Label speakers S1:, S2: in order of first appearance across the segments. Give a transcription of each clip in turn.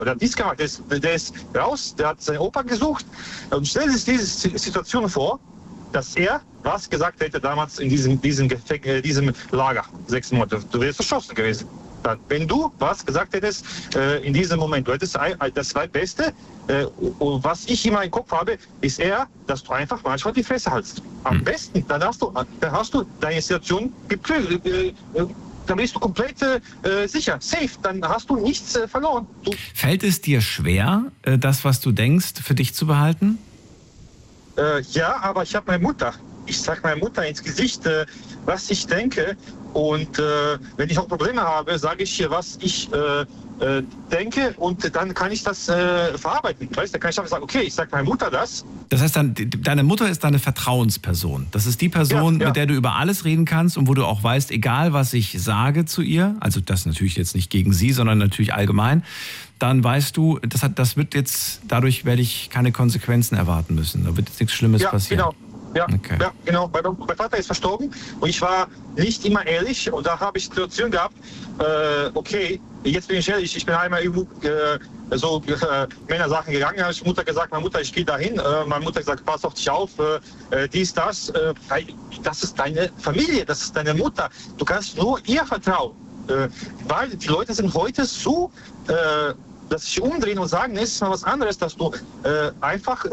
S1: Der hat nichts gemacht. Der ist raus, der hat seinen Opa gesucht. Und stell dir diese Situation vor, dass er was gesagt hätte damals in diesem Lager, 6 Monate. Du wärst erschossen gewesen. Dann, wenn du was gesagt hättest in diesem Moment, du hättest das Beste, was ich immer im Kopf habe, ist eher, dass du einfach manchmal die Fresse hältst. Am besten, dann hast du deine Situation dann bist du komplett sicher, safe, dann hast du nichts verloren.
S2: Fällt es dir schwer, das, was du denkst, für dich zu behalten?
S1: Ja, aber ich habe meine Mutter. Ich sage meiner Mutter ins Gesicht, was ich denke. Und wenn ich auch Probleme habe, sage ich ihr, was ich denke, und dann kann ich das verarbeiten. Weißt, dann kann ich einfach sagen, okay, ich sage meiner Mutter das.
S2: Das heißt, deine Mutter ist deine Vertrauensperson. Das ist die Person, mit der du über alles reden kannst und wo du auch weißt, egal was ich sage zu ihr, also das natürlich jetzt nicht gegen sie, sondern natürlich allgemein, dann weißt du, dadurch werde ich keine Konsequenzen erwarten müssen. Da wird jetzt nichts Schlimmes passieren.
S1: Genau. Ja, genau. Mein Vater ist verstorben und ich war nicht immer ehrlich und da habe ich Situationen gehabt, okay, jetzt bin ich ehrlich, ich bin einmal irgendwo Männersachen gegangen, habe ich Mutter gesagt, meine Mutter, ich gehe dahin, meine Mutter gesagt, pass auf dich auf, dies, das, das ist deine Familie, das ist deine Mutter, du kannst nur ihr vertrauen, weil die Leute sind heute so, dass sich umdrehen und sagen, es ist mal was anderes, dass du einfach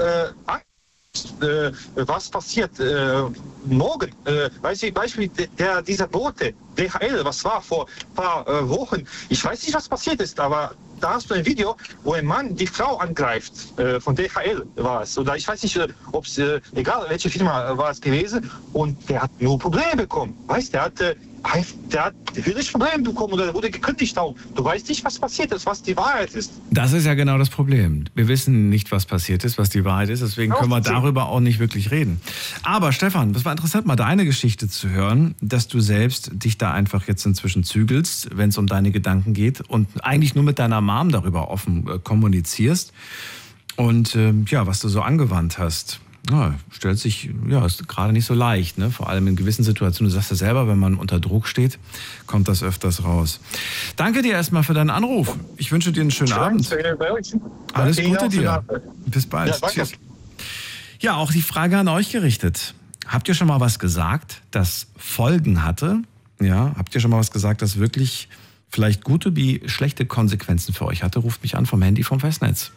S1: was passiert morgen. Beispiel dieser Bote, DHL, was war vor ein paar Wochen. Ich weiß nicht, was passiert ist, aber da hast du ein Video, wo ein Mann die Frau angreift. Von DHL war es. Oder ich weiß nicht, ob es, egal welche Firma war es gewesen. Und der hat nur Probleme bekommen. Weißt, der hat wirklich Probleme bekommen oder wurde gekündigt auch. Du weißt nicht, was passiert ist, was die Wahrheit ist.
S2: Das ist ja genau das Problem. Wir wissen nicht, was passiert ist, was die Wahrheit ist. Deswegen können wir darüber auch nicht wirklich reden. Aber Stefan, das war interessant, mal deine Geschichte zu hören, dass du selbst dich da einfach jetzt inzwischen zügelst, wenn es um deine Gedanken geht und eigentlich nur mit deiner Mom darüber offen kommunizierst. Und was du so angewandt hast. Ja, ist gerade nicht so leicht, ne? Vor allem in gewissen Situationen. Du sagst ja selber, wenn man unter Druck steht, kommt das öfters raus. Danke dir erstmal für deinen Anruf. Ich wünsche dir einen schönen Abend. Alles Gute dir. Bis bald. Ja, tschüss. Ja, auch die Frage an euch gerichtet. Habt ihr schon mal was gesagt, das Folgen hatte? Ja, habt ihr schon mal was gesagt, das wirklich vielleicht gute wie schlechte Konsequenzen für euch hatte? Ruft mich an vom Handy vom Festnetz.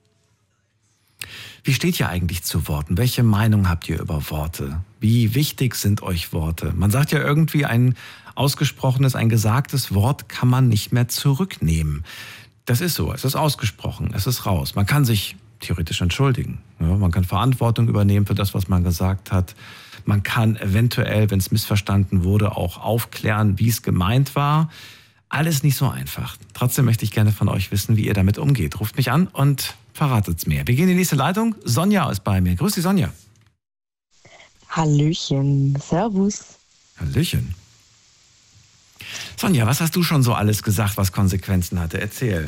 S2: Wie steht ihr eigentlich zu Worten? Welche Meinung habt ihr über Worte? Wie wichtig sind euch Worte? Man sagt ja irgendwie, ein ausgesprochenes, ein gesagtes Wort kann man nicht mehr zurücknehmen. Das ist so, es ist ausgesprochen, es ist raus. Man kann sich theoretisch entschuldigen. Ja, man kann Verantwortung übernehmen für das, was man gesagt hat. Man kann eventuell, wenn es missverstanden wurde, auch aufklären, wie es gemeint war. Alles nicht so einfach. Trotzdem möchte ich gerne von euch wissen, wie ihr damit umgeht. Ruft mich an und verratet's mir. Wir gehen in die nächste Leitung. Sonja ist bei mir. Grüß dich, Sonja.
S3: Hallöchen. Servus.
S2: Hallöchen. Sonja, was hast du schon so alles gesagt, was Konsequenzen hatte? Erzähl.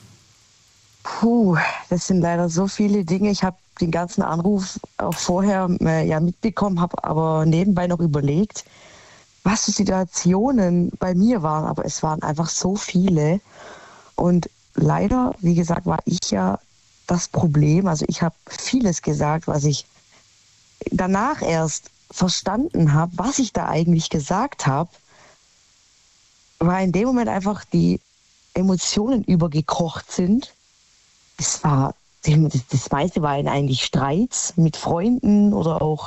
S3: Das sind leider so viele Dinge. Ich habe den ganzen Anruf auch vorher mitbekommen, habe aber nebenbei noch überlegt, was für Situationen bei mir waren. Aber es waren einfach so viele. Und leider, wie gesagt, war ich ja das Problem. Also ich habe vieles gesagt, was ich danach erst verstanden habe, was ich da eigentlich gesagt habe, weil in dem Moment einfach die Emotionen übergekocht sind. Das meiste waren eigentlich Streits mit Freunden oder auch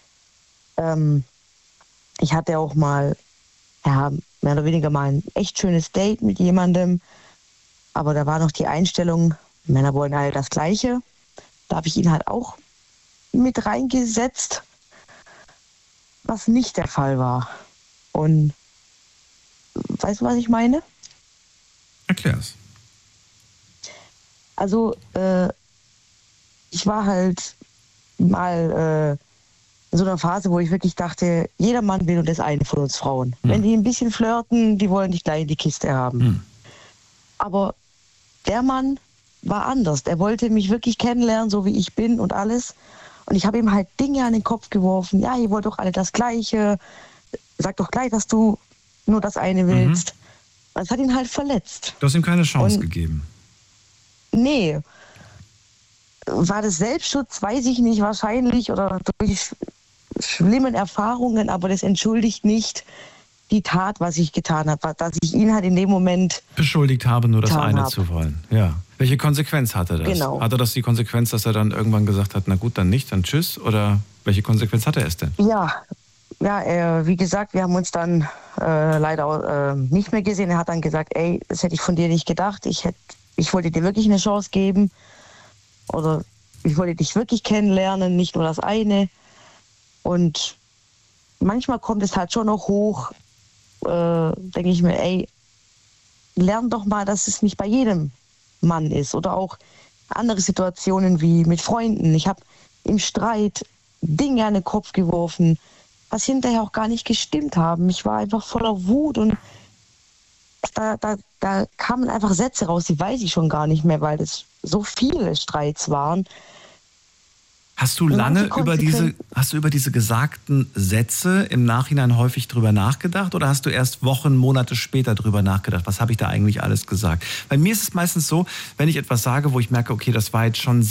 S3: ich hatte auch mal mehr oder weniger mal ein echt schönes Date mit jemandem, aber da war noch die Einstellung, Männer wollen alle das Gleiche. Da habe ich ihn halt auch mit reingesetzt, was nicht der Fall war. Und weißt du, was ich meine?
S2: Erklär's.
S3: Also, ich war halt mal in so einer Phase, wo ich wirklich dachte, jeder Mann will nur das eine von uns Frauen. Wenn die ein bisschen flirten, die wollen dich gleich in die Kiste haben. Aber der Mann war anders. Er wollte mich wirklich kennenlernen, so wie ich bin und alles. Und ich habe ihm halt Dinge an den Kopf geworfen. Ja, ihr wollt doch alle das Gleiche. Sag doch gleich, dass du nur das eine willst. Das hat ihn halt verletzt.
S2: Du hast ihm keine Chance gegeben.
S3: nee. War das Selbstschutz, weiß ich nicht, wahrscheinlich, oder durch schlimmen Erfahrungen, aber das entschuldigt nicht die Tat, was ich getan habe, dass ich ihn halt in dem Moment
S2: beschuldigt habe, nur das eine
S3: habe.
S2: zu wollen. Ja. Welche Konsequenz hatte das?
S3: Genau.
S2: Hatte das die Konsequenz, dass er dann irgendwann gesagt hat, na gut, dann nicht, dann tschüss? Oder welche Konsequenz hatte es denn?
S3: Ja, wie gesagt, wir haben uns dann leider nicht mehr gesehen. Er hat dann gesagt, ey, das hätte ich von dir nicht gedacht. Ich wollte dir wirklich eine Chance geben. Oder ich wollte dich wirklich kennenlernen, nicht nur das eine. Und manchmal kommt es halt schon noch hoch, denke ich mir, ey, lern doch mal, dass es nicht bei jedem Mann ist. Oder auch andere Situationen wie mit Freunden. Ich habe im Streit Dinge an den Kopf geworfen, was hinterher auch gar nicht gestimmt haben. Ich war einfach voller Wut und da kamen einfach Sätze raus, die weiß ich schon gar nicht mehr, weil es so viele Streits waren.
S2: Hast du lange über diese gesagten Sätze im Nachhinein häufig drüber nachgedacht oder hast du erst Wochen, Monate später drüber nachgedacht? Was habe ich da eigentlich alles gesagt? Bei mir ist es meistens so, wenn ich etwas sage, wo ich merke, okay, das war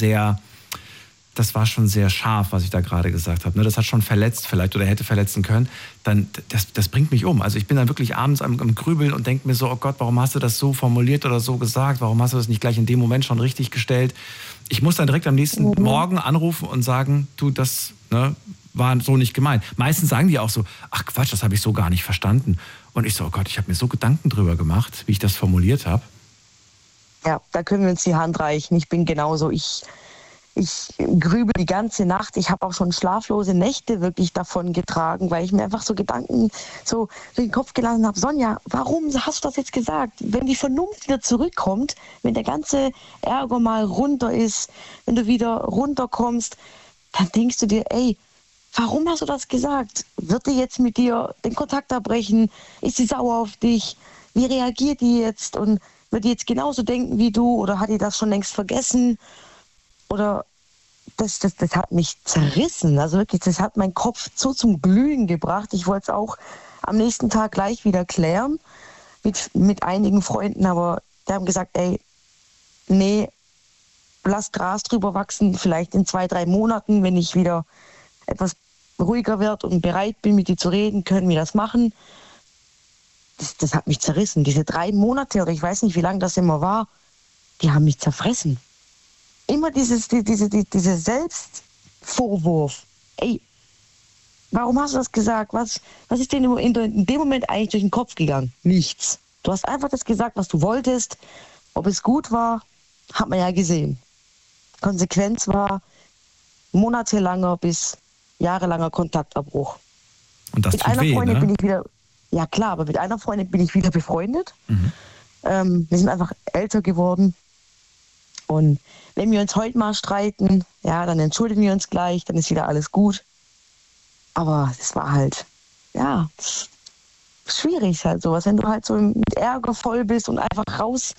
S2: schon sehr scharf, was ich da gerade gesagt habe. Das hat schon verletzt vielleicht oder hätte verletzen können. Dann, das bringt mich um. Also ich bin dann wirklich abends am Grübeln und denke mir so, oh Gott, warum hast du das so formuliert oder so gesagt? Warum hast du das nicht gleich in dem Moment schon richtig gestellt? Ich muss dann direkt am nächsten Morgen anrufen und sagen, du, das war so nicht gemeint. Meistens sagen die auch so, ach Quatsch, das habe ich so gar nicht verstanden. Und ich so, oh Gott, ich habe mir so Gedanken drüber gemacht, wie ich das formuliert habe.
S3: Ja, da können wir uns die Hand reichen. Ich bin genauso. Ich grübel die ganze Nacht. Ich habe auch schon schlaflose Nächte wirklich davon getragen, weil ich mir einfach so Gedanken so in den Kopf geladen habe. Sonja, warum hast du das jetzt gesagt? Wenn die Vernunft wieder zurückkommt, wenn der ganze Ärger mal runter ist, wenn du wieder runterkommst, dann denkst du dir, ey, warum hast du das gesagt? Wird die jetzt mit dir den Kontakt abbrechen? Ist sie sauer auf dich? Wie reagiert die jetzt? Und wird die jetzt genauso denken wie du? Oder hat die das schon längst vergessen? Oder das hat mich zerrissen. Also wirklich, das hat meinen Kopf so zum Glühen gebracht. Ich wollte es auch am nächsten Tag gleich wieder klären mit einigen Freunden, aber die haben gesagt, ey, nee, lass Gras drüber wachsen. Vielleicht in 2-3 Monaten, wenn ich wieder etwas ruhiger werde und bereit bin, mit dir zu reden, können wir das machen. Das hat mich zerrissen. Diese 3 Monate, oder ich weiß nicht, wie lange das immer war, die haben mich zerfressen. Immer diese Selbstvorwurf. Ey, warum hast du das gesagt? Was ist dir in dem Moment eigentlich durch den Kopf gegangen? Nichts. Du hast einfach das gesagt, was du wolltest. Ob es gut war, hat man ja gesehen. Konsequenz war monatelanger bis jahrelanger Kontaktabbruch.
S2: Und das
S3: mit
S2: tut
S3: einer
S2: weh,
S3: Freundin
S2: ne?
S3: bin ich wieder, ja klar, aber mit einer Freundin bin ich wieder befreundet.
S2: Mhm.
S3: Wir sind einfach älter geworden. Und wenn wir uns heute mal streiten, ja, dann entschuldigen wir uns gleich, dann ist wieder alles gut. Aber das war halt, ja, schwierig halt sowas, wenn du halt so mit Ärger voll bist und einfach raus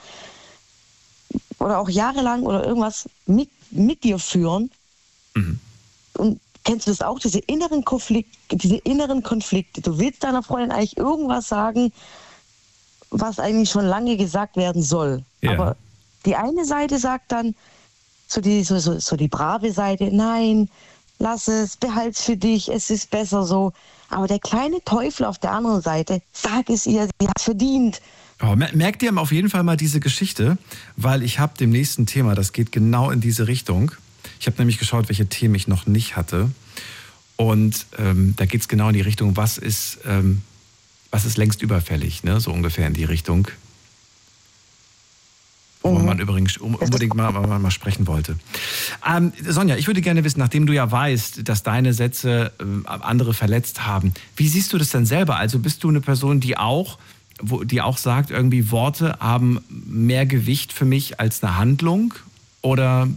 S3: oder auch jahrelang oder irgendwas mit dir führen.
S2: Mhm.
S3: Und kennst du das auch, diese inneren Konflikte? Du willst deiner Freundin eigentlich irgendwas sagen, was eigentlich schon lange gesagt werden soll.
S2: Ja.
S3: Aber die eine Seite sagt dann, so die brave Seite, nein, lass es, behalt's für dich, es ist besser so. Aber der kleine Teufel auf der anderen Seite, sag es ihr, sie hat verdient.
S2: Oh, merkt ihr auf jeden Fall mal diese Geschichte, weil ich habe dem nächsten Thema, das geht genau in diese Richtung. Ich habe nämlich geschaut, welche Themen ich noch nicht hatte. Und da geht es genau in die Richtung, was ist längst überfällig, ne? So ungefähr in die Richtung. Worüber man übrigens unbedingt mal sprechen wollte. Sonja, ich würde gerne wissen, nachdem du ja weißt, dass deine Sätze andere verletzt haben, wie siehst du das denn selber? Also bist du eine Person, die auch sagt, irgendwie Worte haben mehr Gewicht für mich als eine Handlung? Oder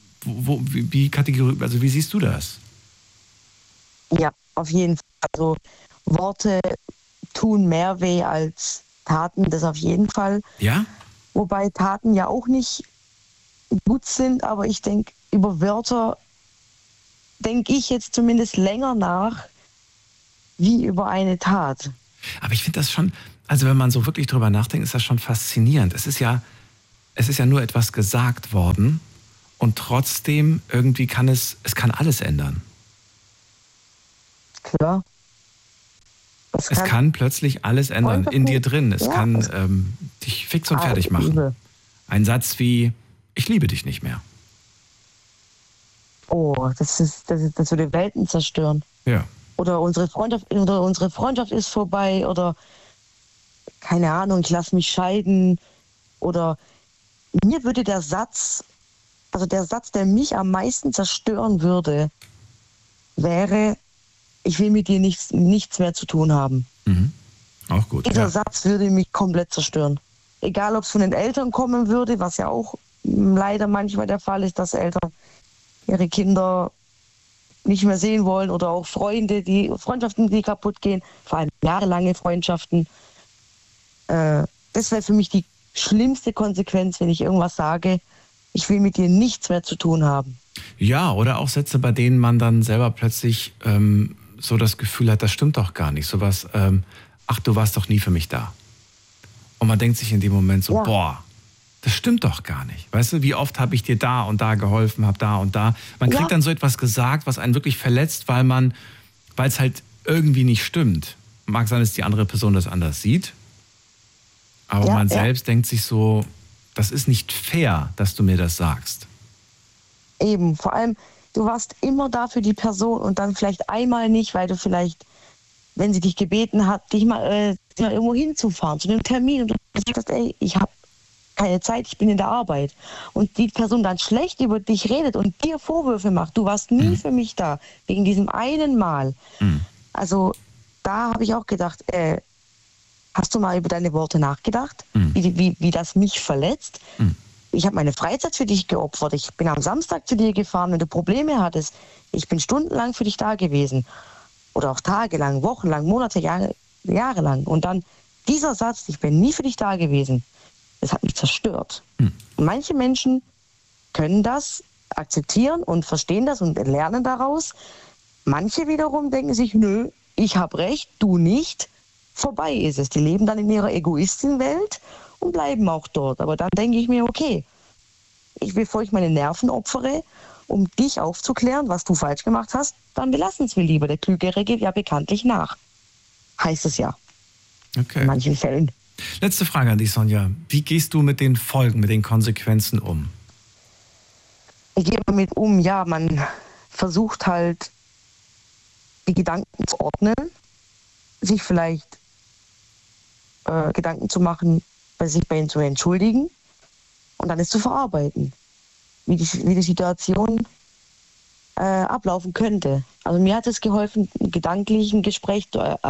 S2: wie siehst du das?
S3: Ja, auf jeden Fall. Also Worte tun mehr weh als Taten, das auf jeden Fall.
S2: Ja?
S3: Wobei Taten ja auch nicht gut sind, aber ich denke, über Wörter denke ich jetzt zumindest länger nach, wie über eine Tat.
S2: Aber ich finde das schon, also wenn man so wirklich drüber nachdenkt, ist das schon faszinierend. Es ist ja, es ist ja nur etwas gesagt worden und trotzdem irgendwie kann es kann alles ändern.
S3: Klar.
S2: Es kann plötzlich alles ändern in dir drin. Es kann dich fix und fertig machen. Ein Satz wie, ich liebe dich nicht mehr.
S3: Oh, das würde Welten zerstören.
S2: Ja.
S3: Oder unsere Freundschaft ist vorbei oder keine Ahnung, ich lasse mich scheiden. Oder mir würde der Satz, der mich am meisten zerstören würde, wäre, ich will mit dir nichts mehr zu tun haben.
S2: Mhm. Auch gut.
S3: Dieser Satz würde mich komplett zerstören. Egal, ob es von den Eltern kommen würde, was ja auch leider manchmal der Fall ist, dass Eltern ihre Kinder nicht mehr sehen wollen oder auch Freundschaften, die kaputt gehen, vor allem jahrelange Freundschaften. Das wäre für mich die schlimmste Konsequenz, wenn ich irgendwas sage, ich will mit dir nichts mehr zu tun haben.
S2: Ja, oder auch Sätze, bei denen man dann selber plötzlich so das Gefühl hat, das stimmt doch gar nicht. Sowas, ach, du warst doch nie für mich da. Und man denkt sich in dem Moment so, boah, das stimmt doch gar nicht. Weißt du, wie oft habe ich dir da und da geholfen, habe da und da. Man kriegt dann so etwas gesagt, was einen wirklich verletzt, weil es halt irgendwie nicht stimmt. Mag sein, dass die andere Person das anders sieht. Aber man selbst denkt sich so, das ist nicht fair, dass du mir das sagst.
S3: Eben, vor allem, du warst immer da für die Person und dann vielleicht einmal nicht, weil du vielleicht, wenn sie dich gebeten hat, dich mal irgendwo hinzufahren, zu einem Termin und du sagst, ey, ich habe keine Zeit, ich bin in der Arbeit. Und die Person dann schlecht über dich redet und dir Vorwürfe macht, du warst nie für mich da, wegen diesem einen Mal. Also da habe ich auch gedacht, hast du mal über deine Worte nachgedacht, wie das mich verletzt? Ich habe meine Freizeit für dich geopfert. Ich bin am Samstag zu dir gefahren, wenn du Probleme hattest. Ich bin stundenlang für dich da gewesen. Oder auch tagelang, wochenlang, Monate, jahrelang. Und dann dieser Satz, ich bin nie für dich da gewesen, das hat mich zerstört. Und manche Menschen können das akzeptieren und verstehen das und lernen daraus. Manche wiederum denken sich, nö, ich habe recht, du nicht. Vorbei ist es. Die leben dann in ihrer Egoistenwelt und bleiben auch dort. Aber dann denke ich mir, okay, bevor ich meine Nerven opfere, um dich aufzuklären, was du falsch gemacht hast, dann belassen es wir lieber. Der Klügere geht ja bekanntlich nach. Heißt es ja.
S2: Okay.
S3: In manchen Fällen.
S2: Letzte Frage an dich, Sonja. Wie gehst du mit den Folgen, mit den Konsequenzen um?
S3: Ich gehe damit um, ja, man versucht halt, die Gedanken zu ordnen, sich vielleicht Gedanken zu machen, sich bei ihnen zu entschuldigen und dann es zu verarbeiten, wie die Situation ablaufen könnte. Also mir hat es geholfen, gedanklich ein Gespräch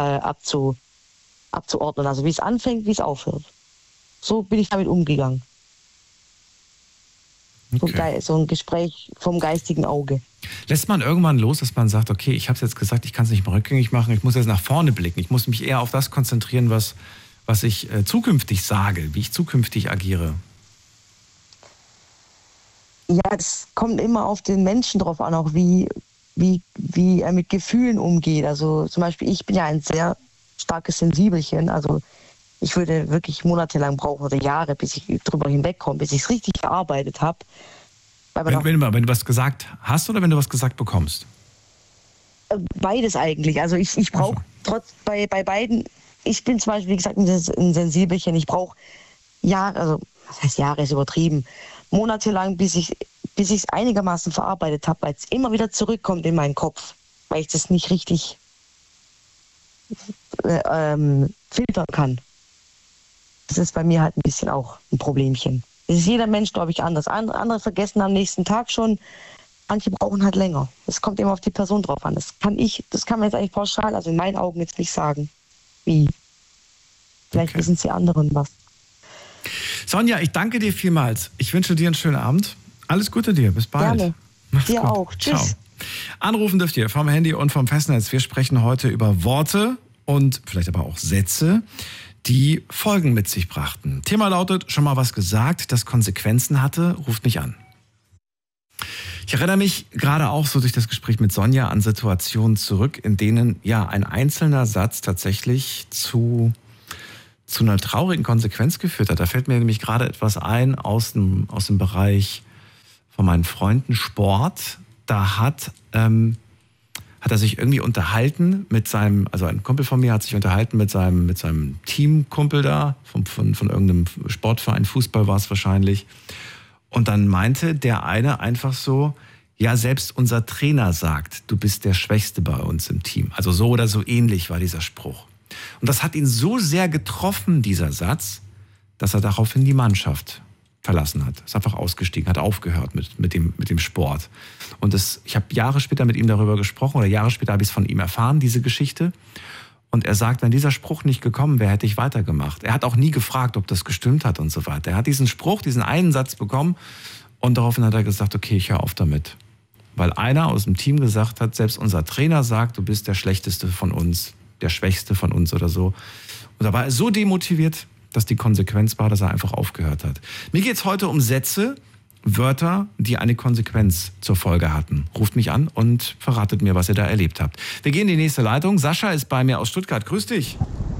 S3: abzuordnen, also wie es anfängt, wie es aufhört. So bin ich damit umgegangen. Okay. So ein Gespräch vom geistigen Auge.
S2: Lässt man irgendwann los, dass man sagt, okay, ich habe es jetzt gesagt, ich kann es nicht mehr rückgängig machen, ich muss jetzt nach vorne blicken, ich muss mich eher auf das konzentrieren, was ich zukünftig sage, wie ich zukünftig agiere?
S3: Ja, es kommt immer auf den Menschen drauf an, auch wie er mit Gefühlen umgeht. Also zum Beispiel, ich bin ja ein sehr starkes Sensibelchen, also ich würde wirklich monatelang brauchen oder Jahre, bis ich drüber hinwegkomme, bis ich es richtig verarbeitet habe.
S2: Wenn du was gesagt hast oder wenn du was gesagt bekommst?
S3: Beides eigentlich. Also ich brauche bei beiden, ich bin zum Beispiel, wie gesagt, ein Sensibelchen. Ich brauche Jahre, also was heißt Jahre, ist übertrieben, monatelang, bis ich es einigermaßen verarbeitet habe, weil es immer wieder zurückkommt in meinen Kopf, weil ich das nicht richtig filtern kann. Das ist bei mir halt ein bisschen auch ein Problemchen. Das ist jeder Mensch, glaube ich, anders. Andere vergessen am nächsten Tag schon. Manche brauchen halt länger. Das kommt immer auf die Person drauf an. Das kann man jetzt eigentlich pauschal, also in meinen Augen jetzt nicht sagen. Wie? Vielleicht wissen die anderen was.
S2: Sonja, ich danke dir vielmals. Ich wünsche dir einen schönen Abend. Alles Gute dir. Bis bald.
S3: Gerne.
S2: Mach's
S3: dir
S2: gut.
S3: auch. Tschüss.
S2: Ciao. Anrufen dürft ihr vom Handy und vom Festnetz. Wir sprechen heute über Worte und vielleicht aber auch Sätze, die Folgen mit sich brachten. Thema lautet, schon mal was gesagt, das Konsequenzen hatte, ruft mich an. Ich erinnere mich gerade auch so durch das Gespräch mit Sonja an Situationen zurück, in denen ja ein einzelner Satz tatsächlich zu zu einer traurigen Konsequenz geführt hat. Da fällt mir nämlich gerade etwas ein aus dem Bereich von meinen Freunden Sport. Da hat er sich irgendwie unterhalten mit seinem, also ein Kumpel von mir hat sich unterhalten mit seinem Teamkumpel da, von irgendeinem Sportverein, Fußball war es wahrscheinlich. Und dann meinte der eine einfach so, ja, selbst unser Trainer sagt, du bist der Schwächste bei uns im Team. Also so oder so ähnlich war dieser Spruch. Und das hat ihn so sehr getroffen, dieser Satz, dass er daraufhin die Mannschaft verlassen hat. Ist einfach ausgestiegen, hat aufgehört mit dem Sport. Und ich habe Jahre später mit ihm darüber gesprochen, oder Jahre später habe ich es von ihm erfahren, diese Geschichte. Und er sagt, wenn dieser Spruch nicht gekommen wäre, hätte ich weitergemacht. Er hat auch nie gefragt, ob das gestimmt hat und so weiter. Er hat diesen Spruch, diesen einen Satz bekommen und daraufhin hat er gesagt, okay, ich höre auf damit. Weil einer aus dem Team gesagt hat, selbst unser Trainer sagt, du bist der Schlechteste von uns, der Schwächste von uns oder so. Und da war er so demotiviert, dass die Konsequenz war, dass er einfach aufgehört hat. Mir geht es heute um Sätze, Wörter, die eine Konsequenz zur Folge hatten. Ruft mich an und verratet mir, was ihr da erlebt habt. Wir gehen in die nächste Leitung. Sascha ist bei mir aus Stuttgart. Grüß dich.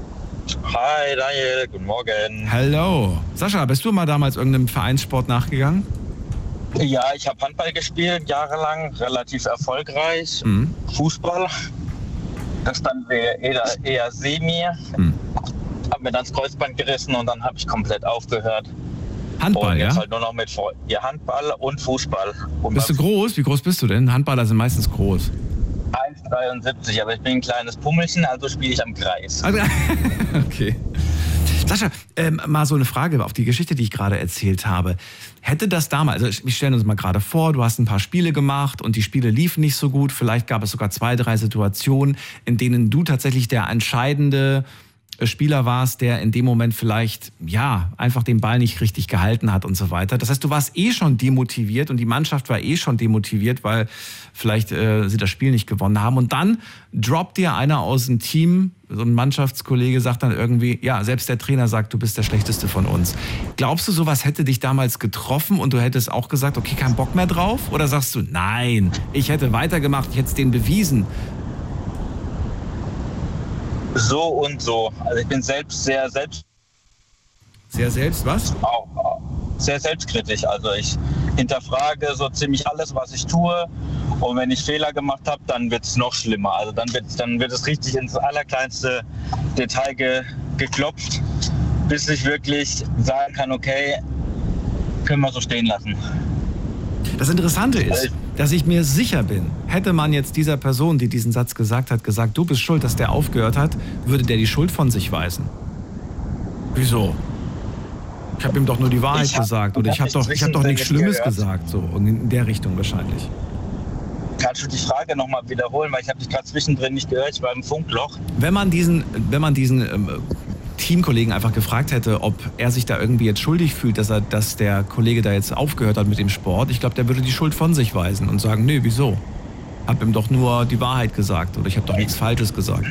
S4: Hi Daniel, guten Morgen.
S2: Hallo. Sascha, bist du mal damals irgendeinem Vereinssport nachgegangen?
S4: Ja, ich habe Handball gespielt, jahrelang, relativ erfolgreich. Fußball, das dann eher semi. Habe mir dann das Kreuzband gerissen und dann habe ich komplett aufgehört.
S2: Handball,
S4: und jetzt
S2: ja?
S4: halt nur noch mit Handball und Fußball. Und
S2: bist du groß? Wie groß bist du denn? Handballer sind meistens groß.
S4: 1,73, aber ich bin ein kleines Pummelchen, also spiele ich am Kreis.
S2: Okay. Sascha, mal so eine Frage auf die Geschichte, die ich gerade erzählt habe. Hätte das damals, also wir stellen uns mal gerade vor, du hast ein paar Spiele gemacht und die Spiele liefen nicht so gut. Vielleicht gab es sogar 2, 3 Situationen, in denen du tatsächlich der entscheidende Spieler warst, der in dem Moment vielleicht, ja, einfach den Ball nicht richtig gehalten hat und so weiter. Das heißt, du warst schon demotiviert und die Mannschaft war schon demotiviert, weil vielleicht sie das Spiel nicht gewonnen haben. Und dann droppt dir einer aus dem Team, so ein Mannschaftskollege sagt dann irgendwie, ja, selbst der Trainer sagt, du bist der Schlechteste von uns. Glaubst du, sowas hätte dich damals getroffen und du hättest auch gesagt, okay, kein Bock mehr drauf? Oder sagst du, nein, ich hätte weitergemacht, ich hätte es denen bewiesen?
S4: So und so. Also ich bin sehr
S2: was?
S4: Auch sehr selbstkritisch. Also ich hinterfrage so ziemlich alles, was ich tue. Und wenn ich Fehler gemacht habe, dann wird es noch schlimmer. Also dann wird es richtig ins allerkleinste Detail geklopft, bis ich wirklich sagen kann, okay, können wir so stehen lassen.
S2: Das Interessante ist, dass ich mir sicher bin, hätte man jetzt dieser Person, die diesen Satz gesagt hat, gesagt, du bist schuld, dass der aufgehört hat, würde der die Schuld von sich weisen. Wieso? Ich habe ihm doch nur die Wahrheit gesagt oder ich habe doch nichts Schlimmes gesagt, so in der Richtung wahrscheinlich.
S4: Kannst du die Frage nochmal wiederholen, weil ich habe dich gerade zwischendrin nicht gehört, ich war im Funkloch.
S2: Wenn man diesen Teamkollegen einfach gefragt hätte, ob er sich da irgendwie jetzt schuldig fühlt, dass der Kollege da jetzt aufgehört hat mit dem Sport, ich glaube, der würde die Schuld von sich weisen und sagen, nee, wieso? Hab ihm doch nur die Wahrheit gesagt oder ich habe doch nichts Falsches gesagt.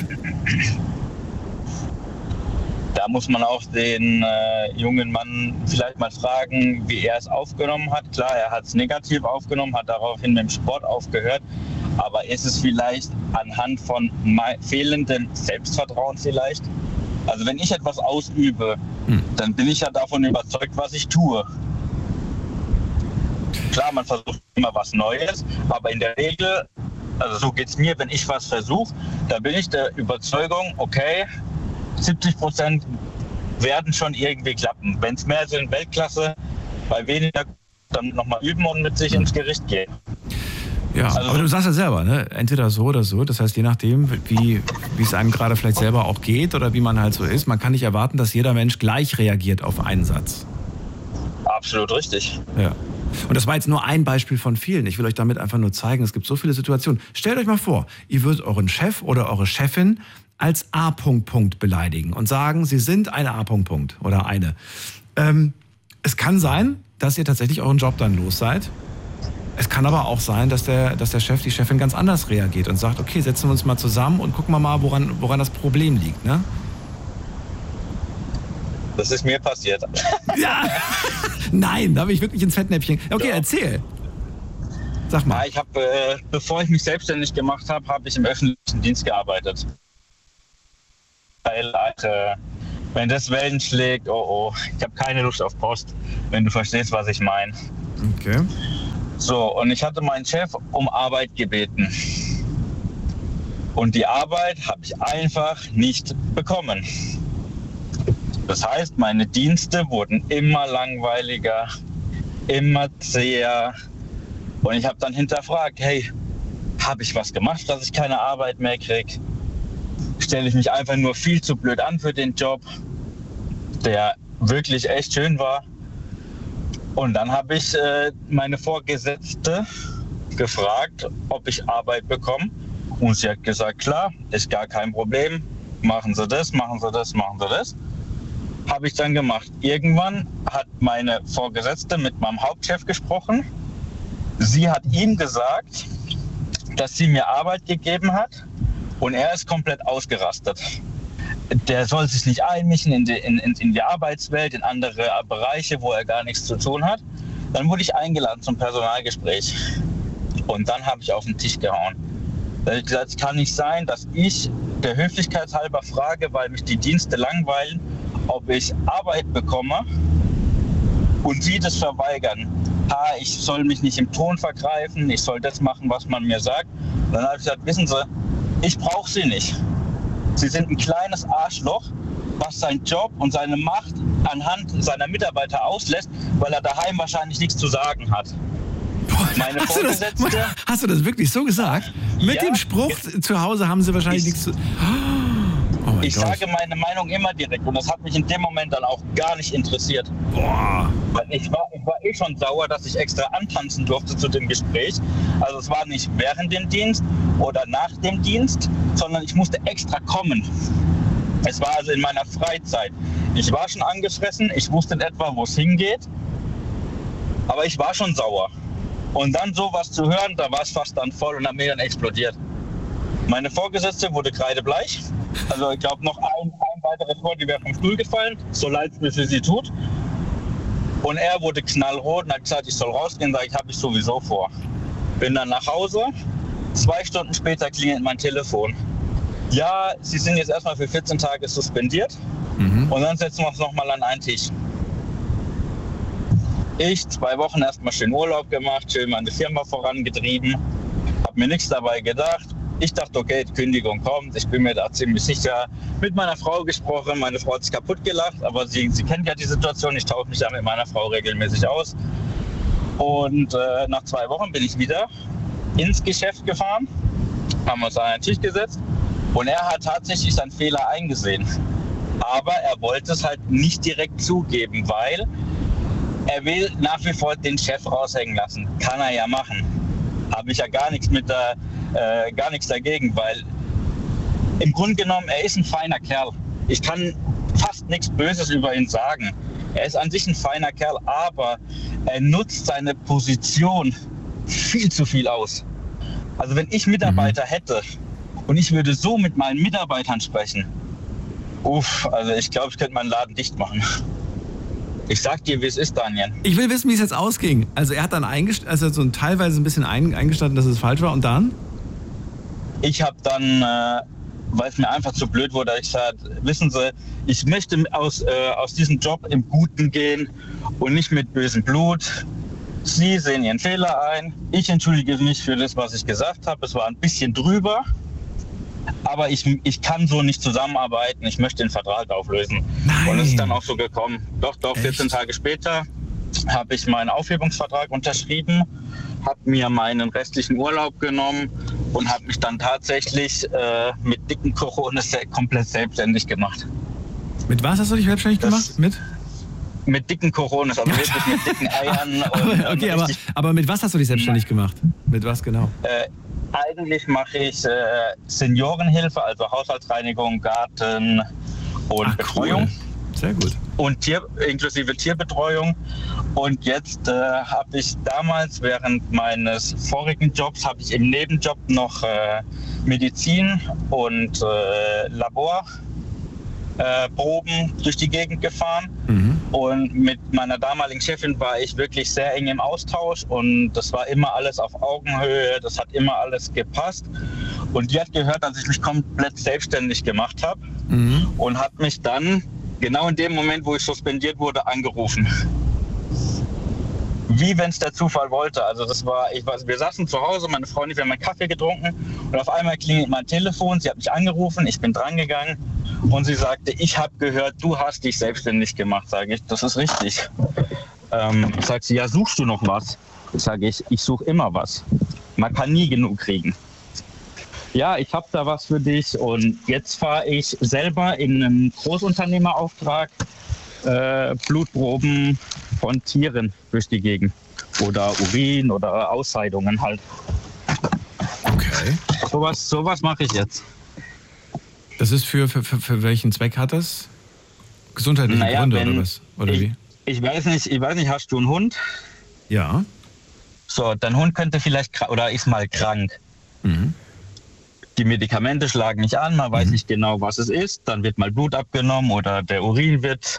S4: Da muss man auch den jungen Mann vielleicht mal fragen, wie er es aufgenommen hat. Klar, er hat es negativ aufgenommen, hat daraufhin mit dem Sport aufgehört. Aber ist es vielleicht anhand von fehlendem Selbstvertrauen vielleicht? Also wenn ich etwas ausübe, dann bin ich ja davon überzeugt, was ich tue. Klar, man versucht immer was Neues, aber in der Regel, also so geht es mir, wenn ich was versuche, da bin ich der Überzeugung, okay, 70% werden schon irgendwie klappen. Wenn es mehr sind, Weltklasse, bei weniger dann nochmal üben und mit sich ins Gericht gehen.
S2: Ja, also, aber du sagst ja selber, ne? Entweder so oder so. Das heißt, je nachdem, wie es einem gerade vielleicht selber auch geht oder wie man halt so ist, man kann nicht erwarten, dass jeder Mensch gleich reagiert auf einen Satz.
S4: Absolut richtig.
S2: Ja. Und das war jetzt nur ein Beispiel von vielen. Ich will euch damit einfach nur zeigen, es gibt so viele Situationen. Stellt euch mal vor, ihr würdet euren Chef oder eure Chefin als A. beleidigen und sagen, sie sind eine A. oder eine. Es kann sein, dass ihr tatsächlich euren Job dann los seid. Es kann aber auch sein, dass der Chef, die Chefin ganz anders reagiert und sagt, okay, setzen wir uns mal zusammen und gucken wir mal, woran das Problem liegt, ne?
S4: Das ist mir passiert.
S2: Ja! Nein, da habe ich wirklich ins Fettnäpfchen. Okay, ja. Erzähl. Sag mal.
S4: Ja, ich habe, bevor ich mich selbstständig gemacht habe, habe ich im öffentlichen Dienst gearbeitet. Wenn das Wellen schlägt, oh, ich habe keine Lust auf Post, wenn du verstehst, was ich meine.
S2: Okay.
S4: So, und ich hatte meinen Chef um Arbeit gebeten. Und die Arbeit habe ich einfach nicht bekommen. Das heißt, meine Dienste wurden immer langweiliger, immer zäher. Und ich habe dann hinterfragt, hey, habe ich was gemacht, dass ich keine Arbeit mehr kriege? Stelle ich mich einfach nur viel zu blöd an für den Job, der wirklich echt schön war. Und dann habe ich meine Vorgesetzte gefragt, ob ich Arbeit bekomme. Und sie hat gesagt, klar, ist gar kein Problem. Machen Sie das, machen Sie das, machen Sie das. Habe ich dann gemacht. Irgendwann hat meine Vorgesetzte mit meinem Hauptchef gesprochen. Sie hat ihm gesagt, dass sie mir Arbeit gegeben hat. Und er ist komplett ausgerastet. Der soll sich nicht einmischen in die Arbeitswelt, in andere Bereiche, wo er gar nichts zu tun hat. Dann wurde ich eingeladen zum Personalgespräch. Und dann habe ich auf den Tisch gehauen. Da habe ich gesagt, es kann nicht sein, dass ich der Höflichkeitshalber frage, weil mich die Dienste langweilen, ob ich Arbeit bekomme und sie das verweigern. Ich soll mich nicht im Ton vergreifen, ich soll das machen, was man mir sagt. Und dann habe ich gesagt, wissen Sie, ich brauche Sie nicht. Sie sind ein kleines Arschloch, was seinen Job und seine Macht anhand seiner Mitarbeiter auslässt, weil er daheim wahrscheinlich nichts zu sagen hat. Meine Vorgesetzte...
S2: Hast du das wirklich so gesagt? Mit dem Spruch, zu Hause haben Sie wahrscheinlich nichts zu... Oh
S4: ich sage meine Meinung immer direkt und das hat mich in dem Moment dann auch gar nicht interessiert.
S2: Boah.
S4: Weil ich war schon sauer, dass ich extra antanzen durfte zu dem Gespräch. Also es war nicht während dem Dienst oder nach dem Dienst, sondern ich musste extra kommen. Es war also in meiner Freizeit. Ich war schon angefressen, ich wusste in etwa, wo es hingeht, aber ich war schon sauer. Und dann sowas zu hören, da war es fast dann voll und hat mir dann explodiert. Meine Vorgesetzte wurde kreidebleich. Also ich glaube noch ein weiteres Wort, die wäre vom Stuhl gefallen, so leid es mir für sie tut. Und er wurde knallrot und hat gesagt, ich soll rausgehen, sage ich, habe ich sowieso vor. Bin dann nach Hause, 2 Stunden später klingelt mein Telefon. Ja, Sie sind jetzt erstmal für 14 Tage suspendiert und dann setzen wir uns nochmal an einen Tisch. Ich 2 Wochen erstmal schön Urlaub gemacht, schön meine Firma vorangetrieben, habe mir nichts dabei gedacht. Ich dachte, okay, die Kündigung kommt, ich bin mir da ziemlich sicher. Mit meiner Frau gesprochen, meine Frau hat sich kaputt gelacht, aber sie kennt ja die Situation, ich tausche mich ja mit meiner Frau regelmäßig aus. Und nach 2 Wochen bin ich wieder ins Geschäft gefahren, haben uns an einen Tisch gesetzt und er hat tatsächlich seinen Fehler eingesehen. Aber er wollte es halt nicht direkt zugeben, weil er will nach wie vor den Chef raushängen lassen. Kann er ja machen. Habe ich ja gar nichts dagegen, weil im Grunde genommen, er ist ein feiner Kerl. Ich kann fast nichts Böses über ihn sagen. Er ist an sich ein feiner Kerl, aber er nutzt seine Position viel zu viel aus. Also wenn ich Mitarbeiter hätte und ich würde so mit meinen Mitarbeitern sprechen, also ich glaube, ich könnte meinen Laden dicht machen. Ich sag dir, wie es ist, Daniel.
S2: Ich will wissen, wie es jetzt ausging. Also er hat dann so teilweise ein bisschen eingestanden, dass es falsch war und dann?
S4: Ich habe dann, weil es mir einfach zu blöd wurde, ich gesagt, wissen Sie, ich möchte aus diesem Job im Guten gehen und nicht mit bösem Blut. Sie sehen Ihren Fehler ein. Ich entschuldige mich für das, was ich gesagt habe. Es war ein bisschen drüber. Aber ich kann so nicht zusammenarbeiten. Ich möchte den Vertrag auflösen.
S2: Nein.
S4: Und es ist dann auch so gekommen. Doch, 14
S2: Echt?
S4: Tage später habe ich meinen Aufhebungsvertrag unterschrieben, habe mir meinen restlichen Urlaub genommen und habe mich dann tatsächlich mit dicken Coronas komplett selbstständig gemacht.
S2: Mit was hast du dich selbstständig gemacht?
S4: Mit dicken Coronas, also wirklich mit dicken Eiern.
S2: Aber mit was hast du dich selbstständig gemacht? Mit was genau?
S4: Eigentlich mache ich Seniorenhilfe, also Haushaltsreinigung, Garten und Betreuung.
S2: Cool. Sehr gut.
S4: Und inklusive Tierbetreuung. Und jetzt habe ich damals während meines vorigen Jobs, habe ich im Nebenjob noch Medizin und Laborproben durch die Gegend gefahren. Und mit meiner damaligen Chefin war ich wirklich sehr eng im Austausch und das war immer alles auf Augenhöhe, das hat immer alles gepasst. Und die hat gehört, dass ich mich komplett selbstständig gemacht habe und hat mich dann genau in dem Moment, wo ich suspendiert wurde, angerufen. Wie wenn es der Zufall wollte. Also wir saßen zu Hause, meine Frau und ich, wir haben einen Kaffee getrunken und auf einmal klingelt mein Telefon, sie hat mich angerufen, ich bin dran gegangen und sie sagte, ich habe gehört, du hast dich selbstständig gemacht. Sage ich, das ist richtig. Sagt sie, ja, suchst du noch was? Sage ich suche immer was. Man kann nie genug kriegen. Ja, ich habe da was für dich und jetzt fahre ich selber in einem Großunternehmerauftrag Blutproben von Tieren durch die Gegend oder Urin oder Ausscheidungen halt.
S2: Okay.
S4: Sowas mache ich jetzt.
S2: Das ist für welchen Zweck hat das? Gesundheitliche Gründe oder was? Oder wie?
S4: Ich weiß nicht, hast du einen Hund?
S2: Ja.
S4: So, dein Hund könnte vielleicht oder ist mal krank.
S2: Mhm.
S4: Die Medikamente schlagen nicht an, man weiß nicht genau, was es ist. Dann wird mal Blut abgenommen oder der Urin wird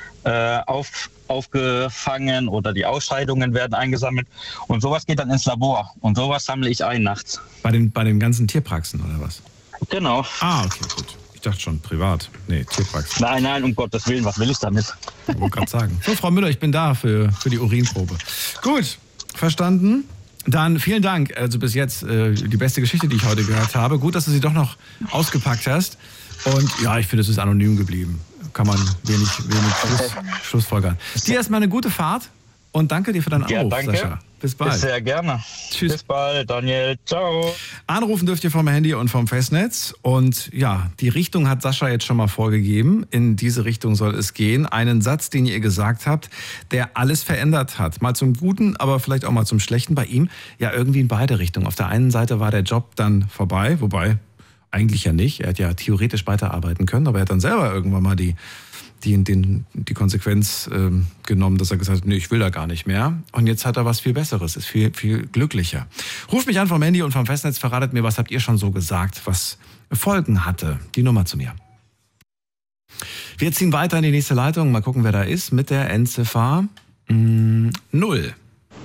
S4: aufgefangen oder die Ausscheidungen werden eingesammelt. Und sowas geht dann ins Labor. Und sowas sammle ich ein nachts.
S2: Bei den ganzen Tierpraxen oder was?
S4: Genau.
S2: Okay, gut. Ich dachte schon privat. Nee, Tierpraxen.
S4: Nein, um Gottes Willen, was will ich damit?
S2: Ich wollte gerade sagen. So, Frau Müller, ich bin da für die Urinprobe. Gut, verstanden. Dann vielen Dank. Also bis jetzt die beste Geschichte, die ich heute gehört habe. Gut, dass du sie doch noch ausgepackt hast. Und ja, ich finde, es ist anonym geblieben. Kann man wenig Schlussfolgern. Dir erstmal eine gute Fahrt und danke dir für deinen Anruf,
S4: danke.
S2: Sascha. Bis bald.
S4: Sehr gerne.
S2: Tschüss.
S4: Bis bald, Daniel. Ciao.
S2: Anrufen dürft ihr vom Handy und vom Festnetz. Und ja, die Richtung hat Sascha jetzt schon mal vorgegeben. In diese Richtung soll es gehen. Einen Satz, den ihr gesagt habt, der alles verändert hat. Mal zum Guten, aber vielleicht auch mal zum Schlechten. Bei ihm ja irgendwie in beide Richtungen. Auf der einen Seite war der Job dann vorbei, wobei eigentlich ja nicht. Er hat ja theoretisch weiterarbeiten können, aber er hat dann selber irgendwann mal die Konsequenz genommen, dass er gesagt hat, nee, ich will da gar nicht mehr. Und jetzt hat er was viel Besseres, ist viel, viel glücklicher. Ruft mich an vom Handy und vom Festnetz, verratet mir, was habt ihr schon so gesagt, was Folgen hatte. Die Nummer zu mir. Wir ziehen weiter in die nächste Leitung, mal gucken, wer da ist, mit der Endziffer 0.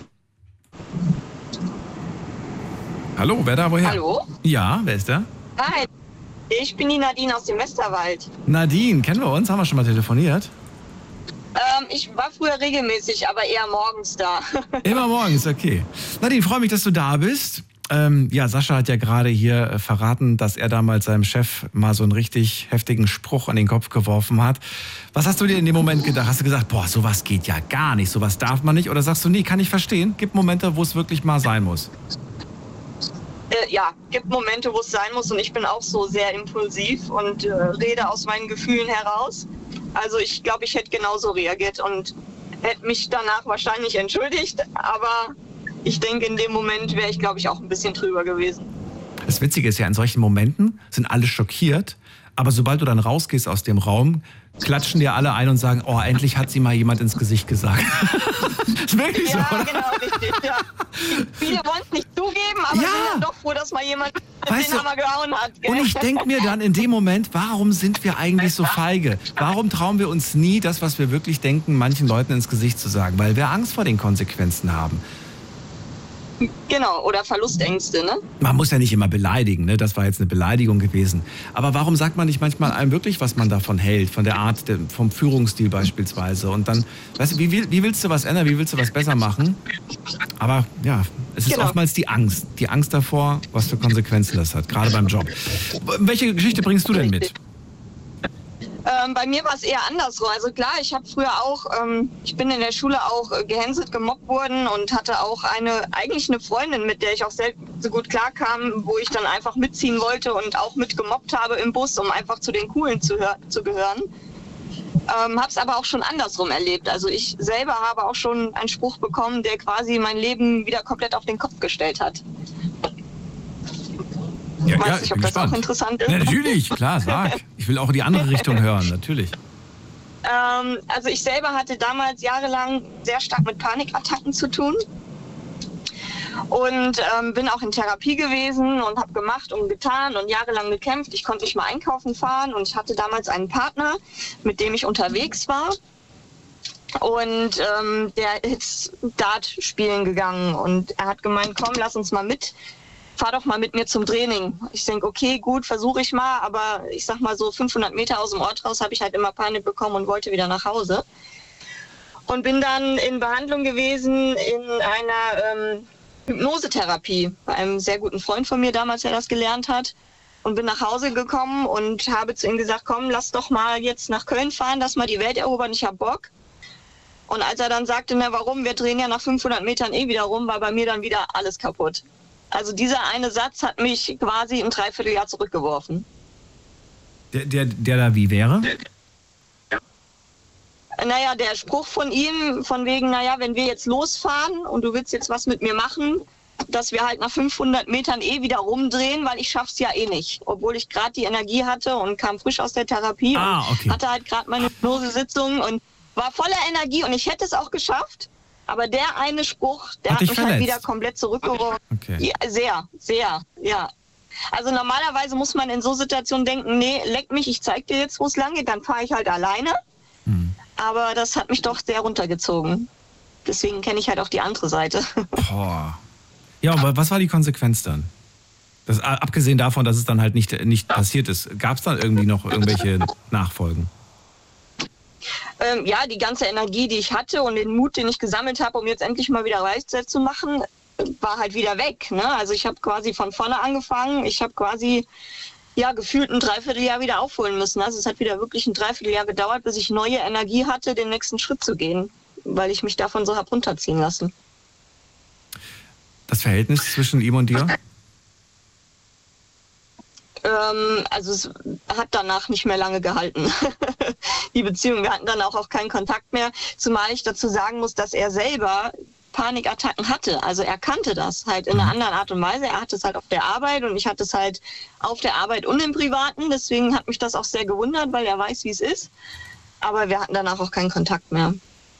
S2: Hallo, wer da, woher?
S5: Hallo?
S2: Ja, wer ist da?
S5: Hi, ich bin die Nadine aus dem Westerwald.
S2: Nadine, kennen wir uns? Haben wir schon mal telefoniert?
S5: Ich war früher regelmäßig, aber eher morgens da.
S2: Immer morgens, okay. Nadine, freue mich, dass du da bist. Ja, Sascha hat ja gerade hier verraten, dass er damals seinem Chef mal so einen richtig heftigen Spruch an den Kopf geworfen hat. Was hast du dir in dem Moment gedacht? Hast du gesagt, boah, sowas geht ja gar nicht, sowas darf man nicht? Oder sagst du, nee, kann ich verstehen? Gibt Momente, wo es wirklich mal sein muss.
S5: Ja, gibt Momente, wo es sein muss und ich bin auch so sehr impulsiv und rede aus meinen Gefühlen heraus. Also ich glaube, ich hätte genauso reagiert und hätte mich danach wahrscheinlich entschuldigt, aber ich denke, in dem Moment wäre ich, glaube ich, auch ein bisschen drüber gewesen.
S2: Das Witzige ist ja, in solchen Momenten sind alle schockiert, aber sobald du dann rausgehst aus dem Raum, klatschen dir alle ein und sagen, oh, endlich hat sie mal jemand ins Gesicht gesagt. Ist wirklich so, oder? Ja, genau, richtig, ja.
S5: Viele wollen es nicht zugeben, aber sind dann doch froh, dass mal jemand den Hammer gehauen hat. Gell?
S2: Und ich denke mir dann in dem Moment, warum sind wir eigentlich so feige? Warum trauen wir uns nie, das, was wir wirklich denken, manchen Leuten ins Gesicht zu sagen? Weil wir Angst vor den Konsequenzen haben.
S5: Genau, oder Verlustängste, ne?
S2: Man muss ja nicht immer beleidigen, ne? Das war jetzt eine Beleidigung gewesen. Aber warum sagt man nicht manchmal einem wirklich, was man davon hält? Von der Art, vom Führungsstil beispielsweise. Und dann, weißt du, wie willst du was ändern? Wie willst du was besser machen? Aber ja, es ist oftmals die Angst. Die Angst davor, was für Konsequenzen das hat, gerade beim Job. Welche Geschichte bringst du denn mit?
S5: Bei mir war es eher andersrum. Also klar, ich habe früher auch, ich bin in der Schule auch gehänselt, gemobbt worden und hatte auch eigentlich eine Freundin, mit der ich auch sehr so gut klarkam, wo ich dann einfach mitziehen wollte und auch mitgemobbt habe im Bus, um einfach zu den Coolen zu gehören. Habe es aber auch schon andersrum erlebt. Also ich selber habe auch schon einen Spruch bekommen, der quasi mein Leben wieder komplett auf den Kopf gestellt hat.
S2: Ja,
S5: ich weiß nicht, ob das auch interessant ist.
S2: Ja, natürlich, klar, sag. Ich will auch die andere Richtung hören, natürlich.
S5: Also ich selber hatte damals jahrelang sehr stark mit Panikattacken zu tun und bin auch in Therapie gewesen und habe gemacht und getan und jahrelang gekämpft. Ich konnte nicht mal einkaufen fahren und ich hatte damals einen Partner, mit dem ich unterwegs war. Und der ist Dart spielen gegangen und er hat gemeint, komm, lass uns mal mit fahr doch mal mit mir zum Training. Ich denke, okay, gut, versuche ich mal, aber ich sag mal so 500 Meter aus dem Ort raus habe ich halt immer Panik bekommen und wollte wieder nach Hause. Und bin dann in Behandlung gewesen in einer Hypnosetherapie bei einem sehr guten Freund von mir damals, der das gelernt hat. Und bin nach Hause gekommen und habe zu ihm gesagt, komm, lass doch mal jetzt nach Köln fahren, lass mal die Welt erobern, ich hab Bock. Und als er dann sagte, na warum, wir drehen ja nach 500 Metern wieder rum, war bei mir dann wieder alles kaputt. Also dieser eine Satz hat mich quasi ein Dreivierteljahr zurückgeworfen.
S2: Der da wie wäre?
S5: Naja, der Spruch von ihm, von wegen, naja, wenn wir jetzt losfahren und du willst jetzt was mit mir machen, dass wir halt nach 500 Metern wieder rumdrehen, weil ich schaff's ja nicht. Obwohl ich gerade die Energie hatte und kam frisch aus der Therapie und hatte halt gerade meine Hypnosesitzung und war voller Energie und ich hätte es auch geschafft. Aber der eine Spruch, der hat mich halt wieder komplett zurückgeworfen.
S2: Okay.
S5: Ja, sehr, sehr, ja. Also normalerweise muss man in so Situationen denken, nee, leck mich, ich zeig dir jetzt, wo es lang geht, dann fahre ich halt alleine. Aber das hat mich doch sehr runtergezogen. Deswegen kenne ich halt auch die andere Seite.
S2: Boah. Ja, aber was war die Konsequenz dann? Das, abgesehen davon, dass es dann halt nicht passiert ist, gab es dann irgendwie noch irgendwelche Nachfolgen?
S5: Ja, die ganze Energie, die ich hatte und den Mut, den ich gesammelt habe, um jetzt endlich mal wieder Reichszeit zu machen, war halt wieder weg. Ne? Also ich habe quasi von vorne angefangen. Ich habe quasi gefühlt ein Dreivierteljahr wieder aufholen müssen. Also es hat wieder wirklich ein Dreivierteljahr gedauert, bis ich neue Energie hatte, den nächsten Schritt zu gehen, weil ich mich davon so habe runterziehen lassen.
S2: Das Verhältnis zwischen ihm und dir?
S5: Also es hat danach nicht mehr lange gehalten. Die Beziehung, wir hatten dann auch keinen Kontakt mehr, zumal ich dazu sagen muss, dass er selber Panikattacken hatte. Also er kannte das halt in einer anderen Art und Weise. Er hatte es halt auf der Arbeit und ich hatte es halt auf der Arbeit und im Privaten. Deswegen hat mich das auch sehr gewundert, weil er weiß, wie es ist. Aber wir hatten danach auch keinen Kontakt mehr.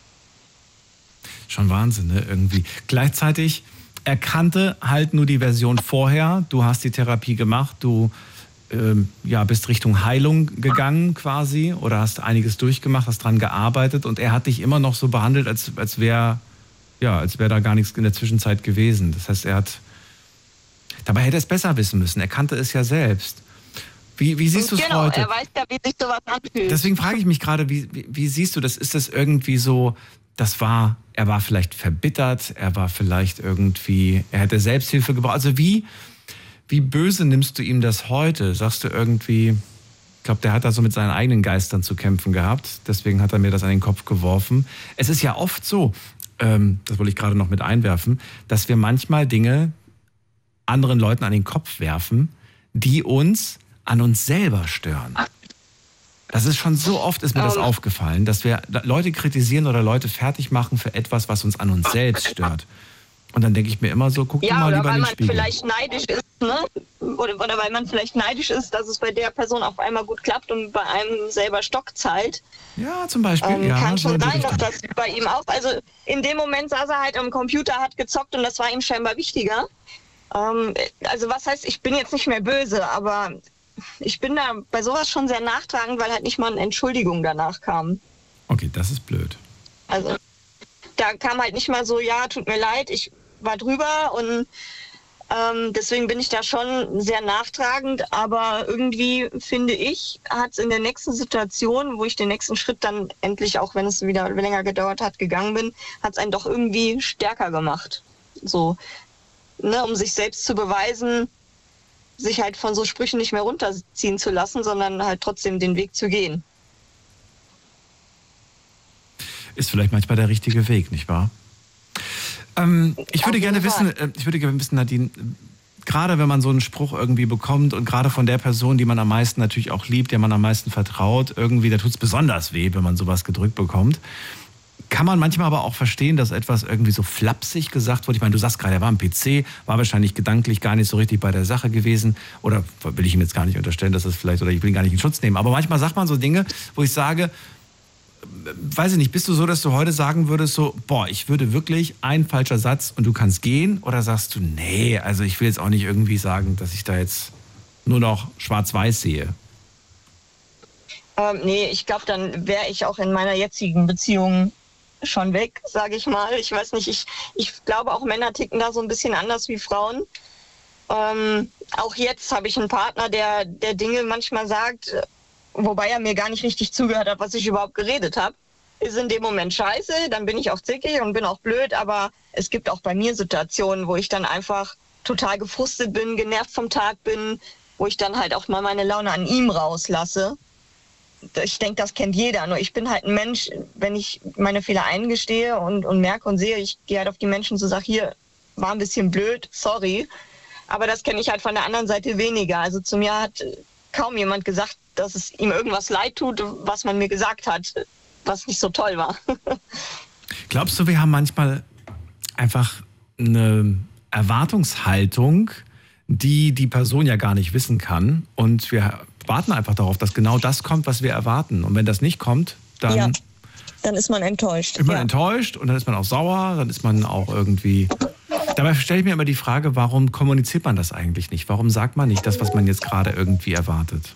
S2: Schon Wahnsinn, ne? Irgendwie. Gleichzeitig, er kannte halt nur die Version vorher. Du hast die Therapie gemacht, du bist Richtung Heilung gegangen quasi oder hast einiges durchgemacht, hast dran gearbeitet und er hat dich immer noch so behandelt, als wäre da gar nichts in der Zwischenzeit gewesen. Das heißt, dabei hätte er es besser wissen müssen. Er kannte es ja selbst. Wie siehst du es heute?
S5: Genau, er weiß ja, wie sich sowas anfühlt.
S2: Deswegen frage ich mich gerade, wie siehst du das? Ist das irgendwie so, er war vielleicht verbittert, er hätte Selbsthilfe gebraucht. Also wie böse nimmst du ihm das heute? Sagst du irgendwie, ich glaube, der hat da so mit seinen eigenen Geistern zu kämpfen gehabt. Deswegen hat er mir das an den Kopf geworfen. Es ist ja oft so, das wollte ich gerade noch mit einwerfen, dass wir manchmal Dinge anderen Leuten an den Kopf werfen, die uns an uns selber stören. Das ist schon so oft, ist mir das aufgefallen, dass wir Leute kritisieren oder Leute fertig machen für etwas, was uns an uns selbst stört. Und dann denke ich mir immer so, guck dir mal lieber in den Spiegel.
S5: Ja, oder weil man vielleicht neidisch ist, ne? Oder weil man vielleicht neidisch ist, dass es bei der Person auf einmal gut klappt und bei einem selber Stock zahlt.
S2: Ja, zum Beispiel.
S5: Kann schon sein, dass das bei ihm auch, also in dem Moment saß er halt am Computer, hat gezockt und das war ihm scheinbar wichtiger. Also was heißt, ich bin jetzt nicht mehr böse, aber ich bin da bei sowas schon sehr nachtragend, weil halt nicht mal eine Entschuldigung danach kam.
S2: Okay, das ist blöd.
S5: Also da kam halt nicht mal so, ja, tut mir leid, ich war drüber und deswegen bin ich da schon sehr nachtragend, aber irgendwie finde ich, hat es in der nächsten Situation, wo ich den nächsten Schritt dann endlich, auch wenn es wieder länger gedauert hat, gegangen bin, hat es einen doch irgendwie stärker gemacht. So, ne, um sich selbst zu beweisen, sich halt von so Sprüchen nicht mehr runterziehen zu lassen, sondern halt trotzdem den Weg zu gehen.
S2: Ist vielleicht manchmal der richtige Weg, nicht wahr? Ich würde gerne wissen, Nadine, gerade wenn man so einen Spruch irgendwie bekommt und gerade von der Person, die man am meisten natürlich auch liebt, der man am meisten vertraut, irgendwie, da tut es besonders weh, wenn man sowas gedrückt bekommt. Kann man manchmal aber auch verstehen, dass etwas irgendwie so flapsig gesagt wurde? Ich meine, du sagst gerade, er war am PC, war wahrscheinlich gedanklich gar nicht so richtig bei der Sache gewesen. Oder will ich ihm jetzt gar nicht unterstellen, dass das vielleicht, oder ich will ihn gar nicht in Schutz nehmen. Aber manchmal sagt man so Dinge, wo ich sage, weiß ich nicht, bist du so, dass du heute sagen würdest, so, ich würde wirklich, ein falscher Satz und du kannst gehen? Oder sagst du, nee, also ich will jetzt auch nicht irgendwie sagen, dass ich da jetzt nur noch schwarz-weiß sehe?
S5: Nee, ich glaube, dann wäre ich auch in meiner jetzigen Beziehung schon weg, sage ich mal. Ich weiß nicht, ich glaube auch Männer ticken da so ein bisschen anders wie Frauen. Auch jetzt habe ich einen Partner, der Dinge manchmal sagt, wobei er mir gar nicht richtig zugehört hat, was ich überhaupt geredet habe. Ist in dem Moment scheiße, dann bin ich auch zickig und bin auch blöd, aber es gibt auch bei mir Situationen, wo ich dann einfach total gefrustet bin, genervt vom Tag bin, wo ich dann halt auch mal meine Laune an ihm rauslasse. Ich denke, das kennt jeder, nur ich bin halt ein Mensch, wenn ich meine Fehler eingestehe und merke und sehe, ich gehe halt auf die Menschen zu, sage, hier, war ein bisschen blöd, sorry. Aber das kenne ich halt von der anderen Seite weniger. Also zu mir hat kaum jemand gesagt, dass es ihm irgendwas leid tut, was man mir gesagt hat, was nicht so toll war.
S2: Glaubst du, wir haben manchmal einfach eine Erwartungshaltung, die Person ja gar nicht wissen kann, und wir warten einfach darauf, dass genau das kommt, was wir erwarten. Und wenn das nicht kommt, dann...
S5: Ja, dann ist man enttäuscht.
S2: Ist man enttäuscht und dann ist man auch sauer, dann ist man auch irgendwie... Dabei stelle ich mir immer die Frage, warum kommuniziert man das eigentlich nicht? Warum sagt man nicht das, was man jetzt gerade irgendwie erwartet?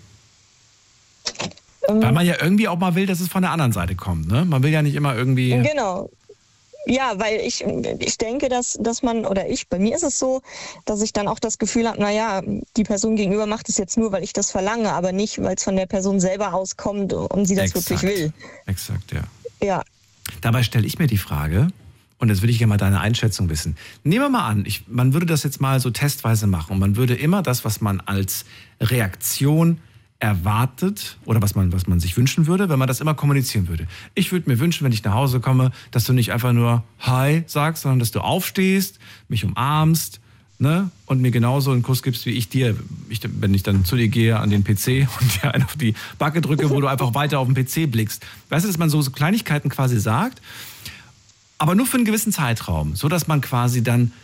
S2: Weil man ja irgendwie auch mal will, dass es von der anderen Seite kommt, ne? Man will ja nicht immer irgendwie...
S5: Genau. Ja, weil ich denke, dass man, oder bei mir ist es so, dass ich dann auch das Gefühl habe, naja, die Person gegenüber macht es jetzt nur, weil ich das verlange, aber nicht, weil es von der Person selber auskommt und sie das wirklich will.
S2: Exakt, ja.
S5: Ja.
S2: Dabei stelle ich mir die Frage, und jetzt würde ich gerne mal deine Einschätzung wissen. Nehmen wir mal an, man würde das jetzt mal so testweise machen und man würde immer das, was man als Reaktion erwartet oder was man sich wünschen würde, wenn man das immer kommunizieren würde. Ich würde mir wünschen, wenn ich nach Hause komme, dass du nicht einfach nur Hi sagst, sondern dass du aufstehst, mich umarmst, ne, und mir genauso einen Kuss gibst wie ich dir, wenn ich dann zu dir gehe an den PC und dir einen auf die Backe drücke, wo du einfach weiter auf den PC blickst. Weißt du, dass man so Kleinigkeiten quasi sagt, aber nur für einen gewissen Zeitraum, so dass man quasi dann,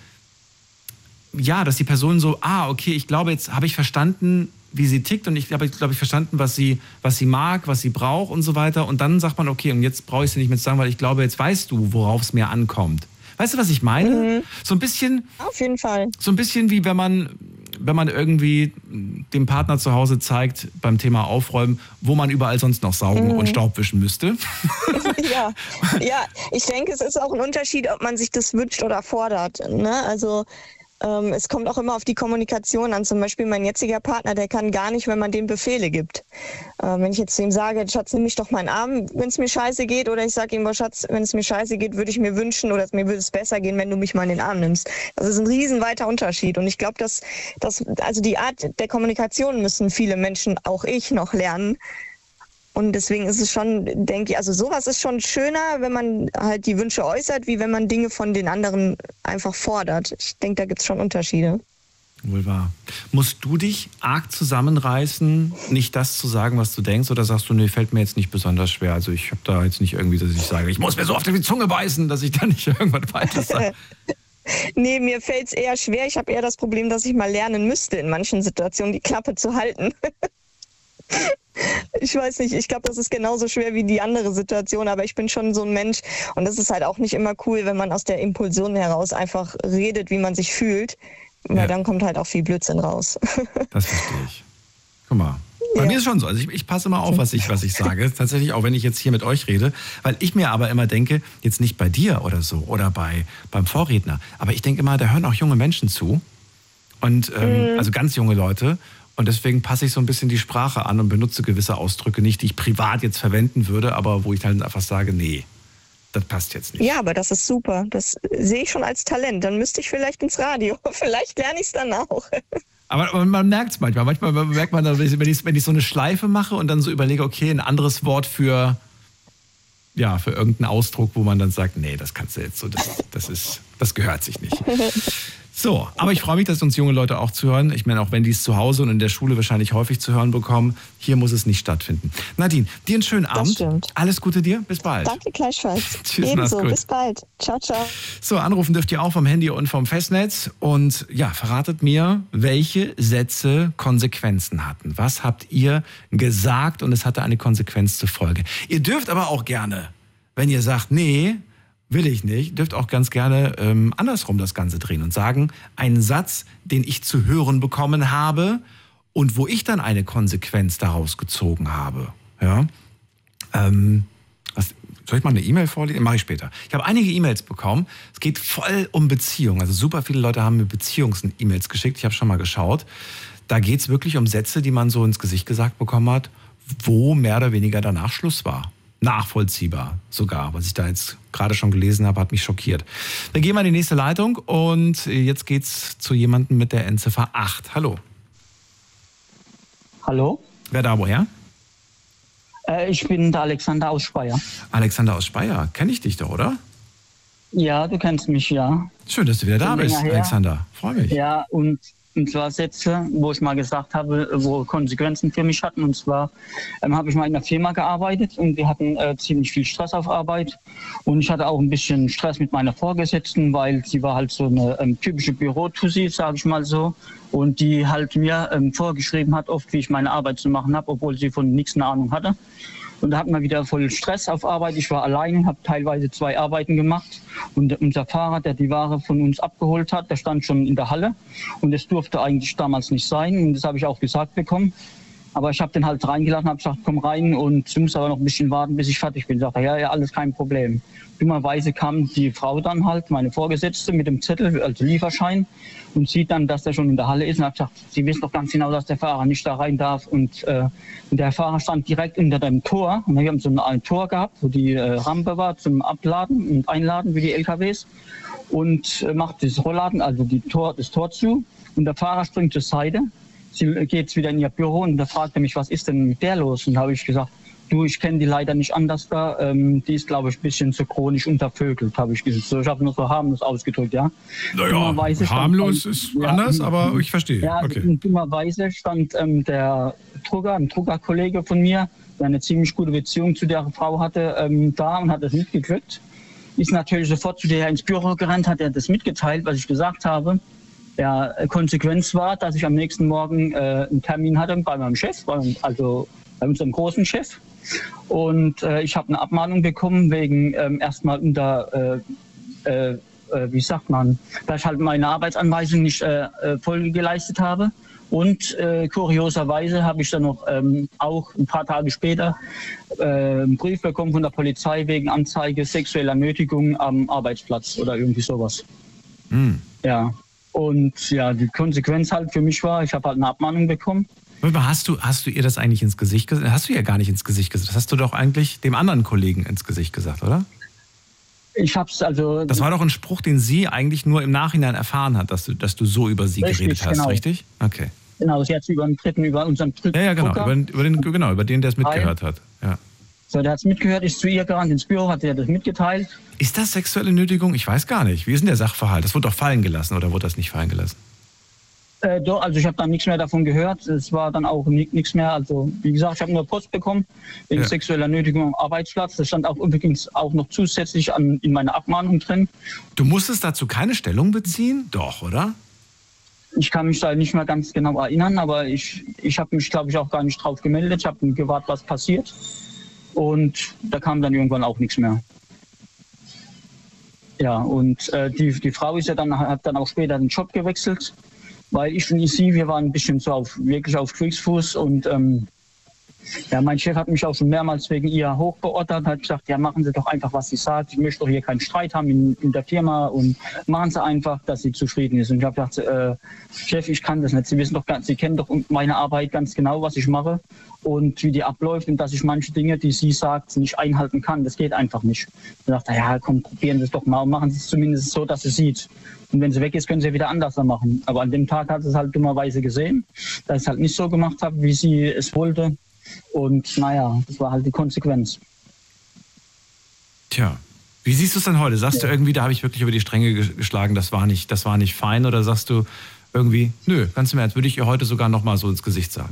S2: ja, dass die Person so, okay, ich glaube, jetzt habe ich verstanden, wie sie tickt, und ich glaube, ich verstanden, was sie mag, was sie braucht und so weiter. Und dann sagt man, okay, und jetzt brauche ich sie nicht mehr zu sagen, weil ich glaube, jetzt weißt du, worauf es mir ankommt. Weißt du, was ich meine? Mhm. So ein bisschen.
S5: Auf jeden Fall.
S2: So ein bisschen wie wenn man irgendwie dem Partner zu Hause zeigt beim Thema Aufräumen, wo man überall sonst noch saugen und Staub wischen müsste.
S5: Ja, ich denke, es ist auch ein Unterschied, ob man sich das wünscht oder fordert. Ne? Also es kommt auch immer auf die Kommunikation an. Zum Beispiel mein jetziger Partner, der kann gar nicht, wenn man dem Befehle gibt. Wenn ich jetzt zu ihm sage, Schatz, nimm mich doch meinen Arm, wenn es mir scheiße geht, oder ich sage ihm, Schatz, wenn es mir scheiße geht, würde ich mir wünschen, oder mir würde es besser gehen, wenn du mich mal in den Arm nimmst. Das ist ein riesenweiter Unterschied. Und ich glaube, dass also die Art der Kommunikation müssen viele Menschen, auch ich, noch lernen. Und deswegen ist es schon, denke ich, also sowas ist schon schöner, wenn man halt die Wünsche äußert, wie wenn man Dinge von den anderen einfach fordert. Ich denke, da gibt es schon Unterschiede.
S2: Wohl wahr. Musst du dich arg zusammenreißen, nicht das zu sagen, was du denkst, oder sagst du, nee, fällt mir jetzt nicht besonders schwer? Also ich habe da jetzt nicht irgendwie, dass ich sage, ich muss mir so auf die Zunge beißen, dass ich da nicht irgendwas Falsches sage.
S5: Nee, mir fällt es eher schwer. Ich habe eher das Problem, dass ich mal lernen müsste, in manchen Situationen die Klappe zu halten. Ich weiß nicht, ich glaube, das ist genauso schwer wie die andere Situation, aber ich bin schon so ein Mensch, und das ist halt auch nicht immer cool, wenn man aus der Impulsion heraus einfach redet, wie man sich fühlt, weil dann kommt halt auch viel Blödsinn raus.
S2: Das verstehe ich. Guck mal, bei mir ist schon so, also ich passe immer auf, was ich sage, tatsächlich auch, wenn ich jetzt hier mit euch rede, weil ich mir aber immer denke, jetzt nicht bei dir oder so oder beim Vorredner, aber ich denke immer, da hören auch junge Menschen zu, und also ganz junge Leute. Und deswegen passe ich so ein bisschen die Sprache an und benutze gewisse Ausdrücke nicht, die ich privat jetzt verwenden würde, aber wo ich dann einfach sage, nee, das passt jetzt nicht.
S5: Ja, aber das ist super. Das sehe ich schon als Talent. Dann müsste ich vielleicht ins Radio. Vielleicht lerne ich es dann auch.
S2: Aber man merkt es manchmal. Manchmal merkt man, wenn ich so eine Schleife mache und dann so überlege, okay, ein anderes Wort für irgendeinen Ausdruck, wo man dann sagt, nee, das kannst du jetzt so, das gehört sich nicht. So, aber ich freue mich, dass uns junge Leute auch zuhören. Ich meine, auch wenn die es zu Hause und in der Schule wahrscheinlich häufig zu hören bekommen, hier muss es nicht stattfinden. Nadine, dir einen schönen Abend.
S5: Stimmt.
S2: Alles Gute dir, bis bald.
S5: Danke gleichfalls.
S2: Tschüss,
S5: ebenso, bis bald. Ciao, ciao.
S2: So, anrufen dürft ihr auch vom Handy und vom Festnetz. Und ja, verratet mir, welche Sätze Konsequenzen hatten. Was habt ihr gesagt und es hatte eine Konsequenz zur Folge? Ihr dürft aber auch gerne, wenn ihr sagt, nee, will ich nicht, dürft auch ganz gerne andersrum das Ganze drehen und sagen, einen Satz, den ich zu hören bekommen habe und wo ich dann eine Konsequenz daraus gezogen habe. Ja? Soll ich mal eine E-Mail vorlesen? Mache ich später. Ich habe einige E-Mails bekommen. Es geht voll um Beziehungen. Also super viele Leute haben mir Beziehungs-E-Mails geschickt. Ich habe schon mal geschaut. Da geht es wirklich um Sätze, die man so ins Gesicht gesagt bekommen hat, wo mehr oder weniger danach Schluss war. Nachvollziehbar sogar. Was ich da jetzt gerade schon gelesen habe, hat mich schockiert. Wir gehen mal in die nächste Leitung und jetzt geht's zu jemandem mit der Endziffer 8. Hallo.
S6: Hallo?
S2: Wer da woher?
S6: Ich bin der Alexander aus Speyer.
S2: Alexander aus Speyer. Kenne ich dich doch, oder?
S6: Ja, du kennst mich, ja.
S2: Schön, dass du wieder da bist, Alexander. Freue mich.
S6: Ja, und zwar Sätze, wo ich mal gesagt habe, wo Konsequenzen für mich hatten. Und zwar habe ich mal in einer Firma gearbeitet und wir hatten ziemlich viel Stress auf Arbeit. Und ich hatte auch ein bisschen Stress mit meiner Vorgesetzten, weil sie war halt so eine typische Bürotussi, sage ich mal so. Und die halt mir vorgeschrieben hat, oft wie ich meine Arbeit zu machen habe, obwohl sie von nichts eine Ahnung hatte. Und da hatten wir wieder voll Stress auf Arbeit. Ich war allein, habe teilweise 2 Arbeiten gemacht. Und unser Fahrer, der die Ware von uns abgeholt hat, der stand schon in der Halle. Und das durfte eigentlich damals nicht sein. Und das habe ich auch gesagt bekommen. Aber ich habe den halt reingelassen, habe gesagt, komm rein und du musst aber noch ein bisschen warten, bis ich fertig bin. Ich sagte, ja, alles kein Problem. Dummerweise kam die Frau dann halt, meine Vorgesetzte, mit dem Zettel, also Lieferschein, und sieht dann, dass der schon in der Halle ist. Und hat gesagt, sie wissen doch ganz genau, dass der Fahrer nicht da rein darf. Und der Fahrer stand direkt unter dem Tor. Und wir haben so ein Tor gehabt, wo die Rampe war zum Abladen und Einladen für die LKWs. Und macht das Rollladen, also das Tor zu. Und der Fahrer springt zur Seite. Sie geht wieder in ihr Büro und da fragt er mich, was ist denn mit der los? Und da habe ich gesagt, du, ich kenne die leider nicht anders da. Die ist, glaube ich, ein bisschen zu chronisch untervögelt, habe ich gesagt. So, ich habe nur so harmlos ausgedrückt, ja.
S2: Naja, harmlos ist anders, aber ich verstehe.
S6: Ja,
S2: okay.
S6: Dummerweise stand der Drucker, ein Druckerkollege von mir, der eine ziemlich gute Beziehung zu der Frau hatte, da und hat das mitgekriegt. Ist natürlich sofort zu der ins Büro gerannt, hat er das mitgeteilt, was ich gesagt habe. Ja, Konsequenz war, dass ich am nächsten Morgen einen Termin hatte bei meinem Chef, also bei unserem großen Chef. Und ich habe eine Abmahnung bekommen wegen erstmal wie sagt man, dass ich halt meine Arbeitsanweisung nicht Folge geleistet habe. Und kurioserweise habe ich dann noch auch ein paar Tage später einen Brief bekommen von der Polizei wegen Anzeige sexueller Nötigung am Arbeitsplatz oder irgendwie sowas. Ja. Und ja, die Konsequenz halt für mich war, ich habe halt eine Abmahnung bekommen.
S2: Aber hast du ihr das eigentlich ins Gesicht gesagt? Hast du ihr gar nicht ins Gesicht gesagt. Das hast du doch eigentlich dem anderen Kollegen ins Gesicht gesagt, oder?
S6: Ich hab's also...
S2: Das war doch ein Spruch, den sie eigentlich nur im Nachhinein erfahren hat, dass du so über sie geredet hast, genau. Richtig? Okay.
S6: Genau, sie hat über unseren dritten
S2: Ja, genau, über den, der es mitgehört hat. Ja.
S6: So, der hat es mitgehört, ist zu ihr gerannt ins Büro, hat ihr das mitgeteilt.
S2: Ist das sexuelle Nötigung? Ich weiß gar nicht. Wie ist denn der Sachverhalt? Das wurde doch fallen gelassen oder wurde das nicht fallen gelassen?
S6: Doch, also ich habe dann nichts mehr davon gehört. Es war dann auch nichts mehr. Also wie gesagt, ich habe nur Post bekommen wegen sexueller Nötigung am Arbeitsplatz. Das stand auch übrigens auch noch zusätzlich in meiner Abmahnung drin.
S2: Du musstest dazu keine Stellung beziehen? Doch, oder?
S6: Ich kann mich da nicht mehr ganz genau erinnern, aber ich habe mich, glaube ich, auch gar nicht drauf gemeldet. Ich habe gewartet, was passiert. Und da kam dann irgendwann auch nichts mehr. Ja, und die Frau hat dann auch später den Job gewechselt, weil ich und sie, wir waren ein bisschen so wirklich auf Kriegsfuß und ja, mein Chef hat mich auch schon mehrmals wegen ihr hochbeordert, hat gesagt, ja, machen Sie doch einfach, was sie sagt. Ich möchte doch hier keinen Streit haben in der Firma und machen Sie einfach, dass sie zufrieden ist. Und ich habe gesagt, Chef, ich kann das nicht. Sie kennen doch meine Arbeit ganz genau, was ich mache und wie die abläuft und dass ich manche Dinge, die sie sagt, nicht einhalten kann. Das geht einfach nicht. Ich dachte, ja, komm, probieren Sie es doch mal und machen Sie es zumindest so, dass sie sieht. Und wenn sie weg ist, können sie wieder anders machen. Aber an dem Tag hat sie es halt dummerweise gesehen, dass ich es halt nicht so gemacht habe, wie sie es wollte. Und naja, das war halt die Konsequenz.
S2: Tja, wie siehst du es denn heute? Sagst du irgendwie, da habe ich wirklich über die Stränge geschlagen, das war nicht fein? Oder sagst du irgendwie, nö, ganz im Ernst, würde ich ihr heute sogar noch mal so ins Gesicht sagen?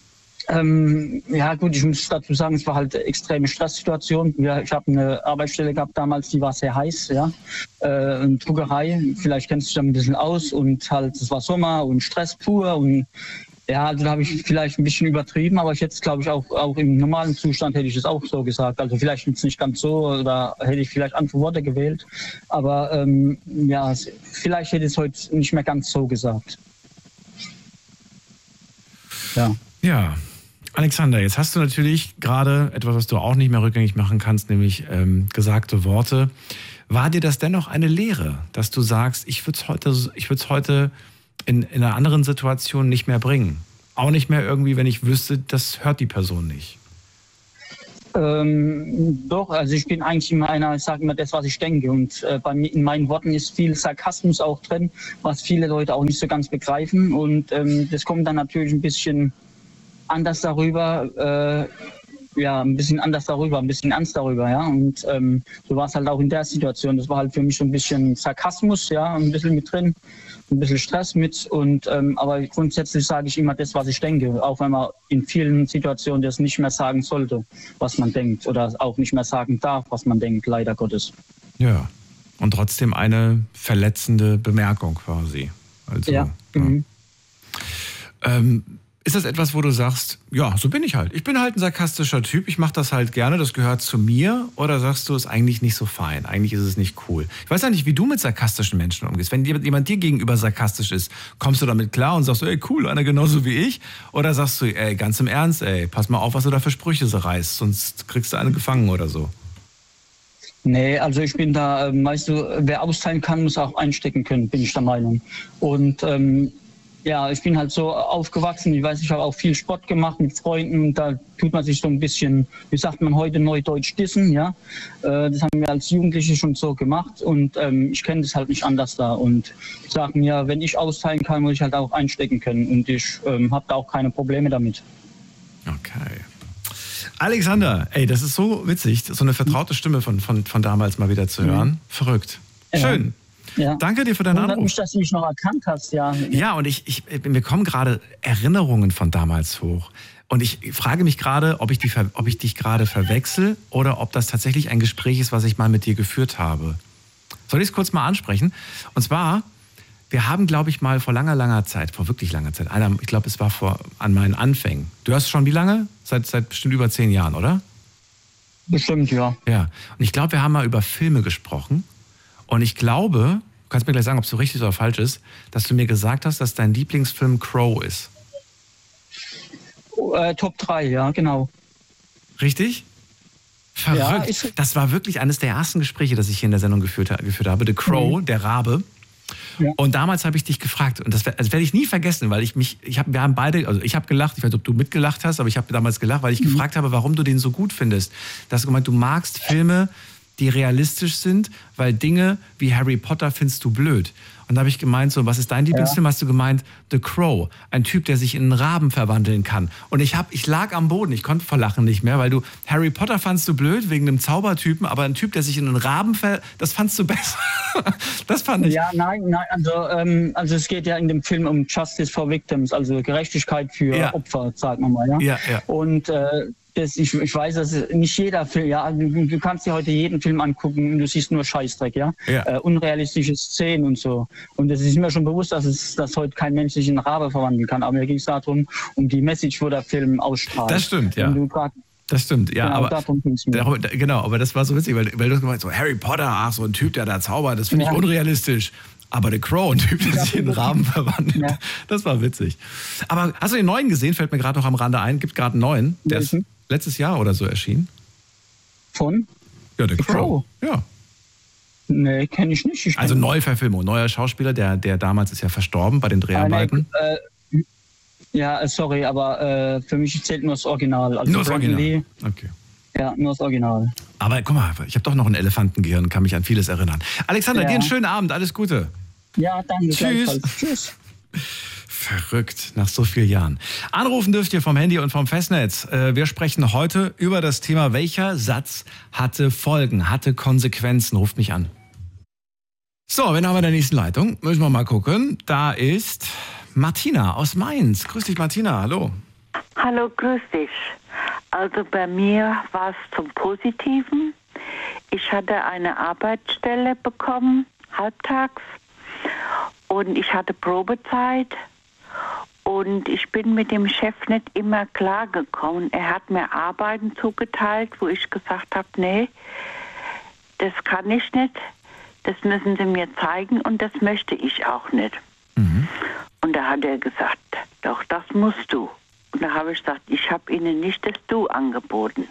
S6: Ja gut, ich muss dazu sagen, es war halt eine extreme Stresssituation. Ich habe eine Arbeitsstelle gehabt damals, die war sehr heiß, ja. Eine Druckerei, vielleicht kennst du dich da ein bisschen aus. Und halt, es war Sommer und Stress pur und ja, also da habe ich vielleicht ein bisschen übertrieben, aber ich hätte es, glaube ich, auch im normalen Zustand hätte ich es auch so gesagt. Also vielleicht jetzt nicht ganz so oder hätte ich vielleicht andere Worte gewählt. Aber ja, vielleicht hätte ich es heute nicht mehr ganz so gesagt. Ja.
S2: Ja, Alexander, jetzt hast du natürlich gerade etwas, was du auch nicht mehr rückgängig machen kannst, nämlich gesagte Worte. War dir das dennoch eine Lehre, dass du sagst, ich würde es heute in einer anderen Situation nicht mehr bringen? Auch nicht mehr irgendwie, wenn ich wüsste, das hört die Person nicht.
S6: Doch, also ich bin eigentlich immer einer, ich sage immer das, was ich denke. Und bei mir, in meinen Worten ist viel Sarkasmus auch drin, was viele Leute auch nicht so ganz begreifen. Und das kommt dann natürlich ein bisschen anders darüber, ein bisschen ernst darüber, ja. Und so war es halt auch in der Situation. Das war halt für mich so ein bisschen Sarkasmus, ja, ein bisschen mit drin, ein bisschen Stress mit. Und aber grundsätzlich sage ich immer das, was ich denke, auch wenn man in vielen Situationen das nicht mehr sagen sollte, was man denkt, oder auch nicht mehr sagen darf, was man denkt, leider Gottes.
S2: Ja, und trotzdem eine verletzende Bemerkung quasi. Also, ja. Ist das etwas, wo du sagst, ja, so bin ich halt. Ich bin halt ein sarkastischer Typ, ich mache das halt gerne, das gehört zu mir? Oder sagst du, ist eigentlich nicht so fein, eigentlich ist es nicht cool? Ich weiß ja nicht, wie du mit sarkastischen Menschen umgehst. Wenn jemand dir gegenüber sarkastisch ist, kommst du damit klar und sagst, ey, cool, einer genauso wie ich? Oder sagst du, ey, ganz im Ernst, ey, pass mal auf, was du da für Sprüche so reißt, sonst kriegst du eine gefangen oder so?
S6: Nee, also ich bin da, weißt du, wer austeilen kann, muss auch einstecken können, bin ich der Meinung. Und ja, ich bin halt so aufgewachsen, ich weiß, ich habe auch viel Sport gemacht mit Freunden, da tut man sich so ein bisschen, wie sagt man heute, neudeutsch dissen, ja. Das haben wir als Jugendliche schon so gemacht und ich kenne das halt nicht anders da und ich sage mir, wenn ich austeilen kann, muss ich halt auch einstecken können und ich habe da auch keine Probleme damit.
S2: Okay. Alexander, ey, das ist so witzig, so eine vertraute Stimme von damals mal wieder zu hören. Verrückt. Schön.
S6: Ja.
S2: Danke dir für deinen Anruf.
S6: Mich, dass du mich noch erkannt hast, ja.
S2: Ja, und mir kommen gerade Erinnerungen von damals hoch. Und ich frage mich gerade, ob ich dich gerade verwechsel oder ob das tatsächlich ein Gespräch ist, was ich mal mit dir geführt habe. Soll ich es kurz mal ansprechen? Und zwar, wir haben, glaube ich, mal vor langer Zeit, vor wirklich langer Zeit, ich glaube, es war an meinen Anfängen. Du hast schon wie lange? Seit bestimmt über 10 Jahren, oder?
S6: Bestimmt, ja.
S2: Ja, und ich glaube, wir haben mal über Filme gesprochen. Und ich glaube, du kannst mir gleich sagen, ob es so richtig oder falsch ist, dass du mir gesagt hast, dass dein Lieblingsfilm Crow ist.
S6: Top 3, ja, genau.
S2: Richtig? Verrückt. Ja, das war wirklich eines der ersten Gespräche, das ich hier in der Sendung geführt habe. The Crow, der Rabe. Ja. Und damals habe ich dich gefragt, und das werde ich nie vergessen, weil wir haben beide, also ich habe gelacht, ich weiß nicht, ob du mitgelacht hast, aber ich habe damals gelacht, weil ich gefragt habe, warum du den so gut findest. Du hast gemeint, du magst Filme, die realistisch sind, weil Dinge wie Harry Potter findest du blöd. Und da habe ich gemeint, so, was ist dein Lieblingsfilm? Ja. Hast du gemeint, The Crow, ein Typ, der sich in einen Raben verwandeln kann. Und ich lag am Boden, ich konnte vor Lachen nicht mehr, weil Harry Potter fandst du blöd wegen einem Zaubertypen, aber ein Typ, der sich in einen Raben das fandst du besser. Das fand ich.
S6: Ja, nein, also es geht ja in dem Film um Justice for Victims, also Gerechtigkeit für Opfer, sagen wir mal. Ja. Und ich weiß, dass nicht jeder Film, ja, du kannst dir heute jeden Film angucken und du siehst nur Scheißdreck, ja. Unrealistische Szenen und so. Und es ist mir schon bewusst, dass heute kein Mensch sich in einen Rabe verwandeln kann. Aber mir ging es darum, um die Message, wo der Film ausstrahlt.
S2: Das stimmt, ja. Das stimmt, ja,
S6: genau,
S2: aber das war so witzig, weil du hast gemeint, so Harry Potter, so ein Typ, der da zaubert, das finde ich unrealistisch. Aber The Crow, ein Typ, der sich in einen Raben verwandelt, das war witzig. Aber hast du den neuen gesehen? Fällt mir gerade noch am Rande ein, gibt gerade einen neuen, der ist letztes Jahr oder so erschienen.
S6: Von?
S2: Ja, The Crow. Ja.
S6: Nee, kenne ich nicht.
S2: Also Neuverfilmung, neuer Schauspieler, der damals ist ja verstorben bei den Dreharbeiten.
S6: Ja, sorry, aber für mich zählt nur das Original. Also
S2: nur das Original? Okay.
S6: Ja, nur das Original.
S2: Aber guck mal, ich habe doch noch ein Elefantengehirn, kann mich an vieles erinnern. Alexander, dir einen schönen Abend, alles Gute.
S6: Ja, danke.
S2: Tschüss.
S6: Tschüss.
S2: Verrückt, nach so vielen Jahren. Anrufen dürft ihr vom Handy und vom Festnetz. Wir sprechen heute über das Thema, welcher Satz hatte Folgen, hatte Konsequenzen. Ruft mich an. So, wen haben wir in der nächsten Leitung? Müssen wir mal gucken. Da ist Martina aus Mainz. Grüß dich, Martina, hallo.
S7: Hallo, grüß dich. Also bei mir war es zum Positiven. Ich hatte eine Arbeitsstelle bekommen, halbtags. Und ich hatte Probezeit. Und ich bin mit dem Chef nicht immer klargekommen. Er hat mir Arbeiten zugeteilt, wo ich gesagt habe, nee, das kann ich nicht. Das müssen Sie mir zeigen und das möchte ich auch nicht. Mhm. Und da hat er gesagt, doch, das musst du. Und da habe ich gesagt, ich habe Ihnen nicht das Du angeboten.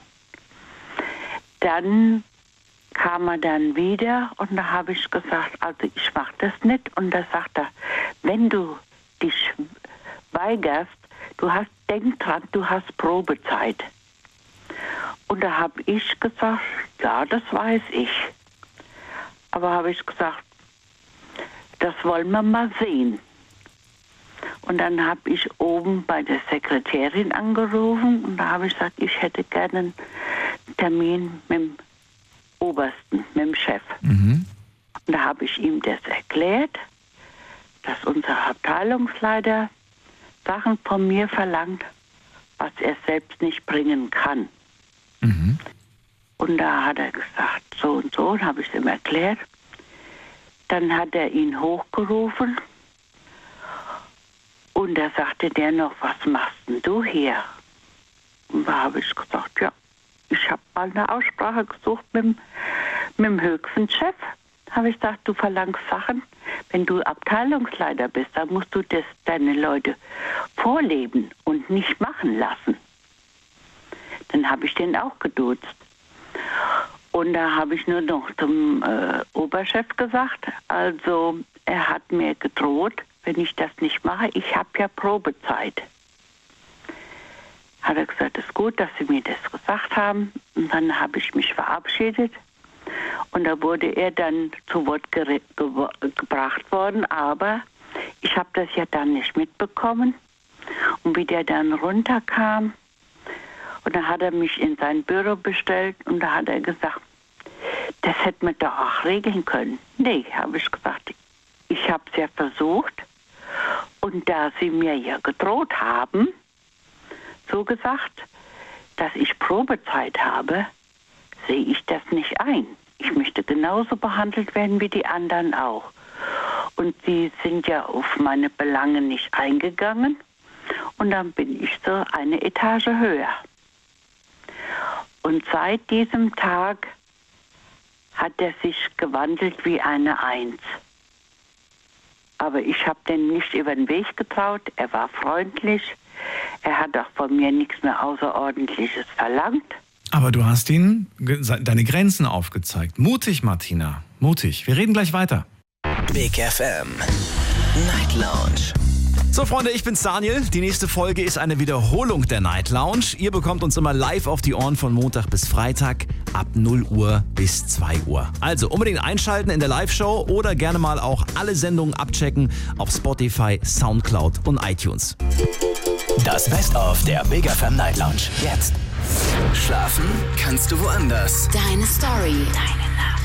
S7: Dann kam er dann wieder und da habe ich gesagt, also ich mache das nicht. Und da sagt er, wenn du dich weigerst, denk dran, du hast Probezeit. Und da habe ich gesagt, ja, das weiß ich. Aber habe ich gesagt, das wollen wir mal sehen. Und dann habe ich oben bei der Sekretärin angerufen und da habe ich gesagt, ich hätte gerne einen Termin mit dem Obersten, mit dem Chef. Und da habe ich ihm das erklärt, dass unser Abteilungsleiter Sachen von mir verlangt, was er selbst nicht bringen kann. Und da hat er gesagt, so und so, und habe ich es ihm erklärt. Dann hat er ihn hochgerufen und da sagte der noch, was machst denn du hier? Und da habe ich gesagt, ja, ich habe mal eine Aussprache gesucht mit dem höchsten Chef. Habe ich gesagt, du verlangst Sachen, wenn du Abteilungsleiter bist, dann musst du das deine Leute vorleben und nicht machen lassen. Dann habe ich den auch geduzt. Und da habe ich nur noch zum Oberchef gesagt, also er hat mir gedroht, wenn ich das nicht mache, ich habe ja Probezeit. Hat er gesagt, es ist gut, dass Sie mir das gesagt haben. Und dann habe ich mich verabschiedet. Und da wurde er dann zu Wort gebracht worden, aber ich habe das ja dann nicht mitbekommen. Und wie der dann runterkam, und da hat er mich in sein Büro bestellt und da hat er gesagt, das hätte man doch auch regeln können. Nee, habe ich gesagt, ich habe es ja versucht und da Sie mir ja gedroht haben, so gesagt, dass ich Probezeit habe, sehe ich das nicht ein. Ich möchte genauso behandelt werden wie die anderen auch. Und sie sind ja auf meine Belange nicht eingegangen und dann bin ich so eine Etage höher. Und seit diesem Tag hat er sich gewandelt wie eine Eins. Aber ich habe den nicht über den Weg getraut. Er war freundlich. Er hat auch von mir nichts mehr Außerordentliches verlangt.
S2: Aber du hast ihnen deine Grenzen aufgezeigt. Mutig, Martina. Mutig. Wir reden gleich weiter.
S8: Big FM Night Lounge.
S2: So, Freunde, ich bin's Daniel. Die nächste Folge ist eine Wiederholung der Night Lounge. Ihr bekommt uns immer live auf die Ohren von Montag bis Freitag ab 0 Uhr bis 2 Uhr. Also unbedingt einschalten in der Live-Show oder gerne mal auch alle Sendungen abchecken auf Spotify, Soundcloud und iTunes.
S8: Das Best-of der Big FM Night Lounge. Jetzt. Schlafen kannst du woanders.
S9: Deine Story.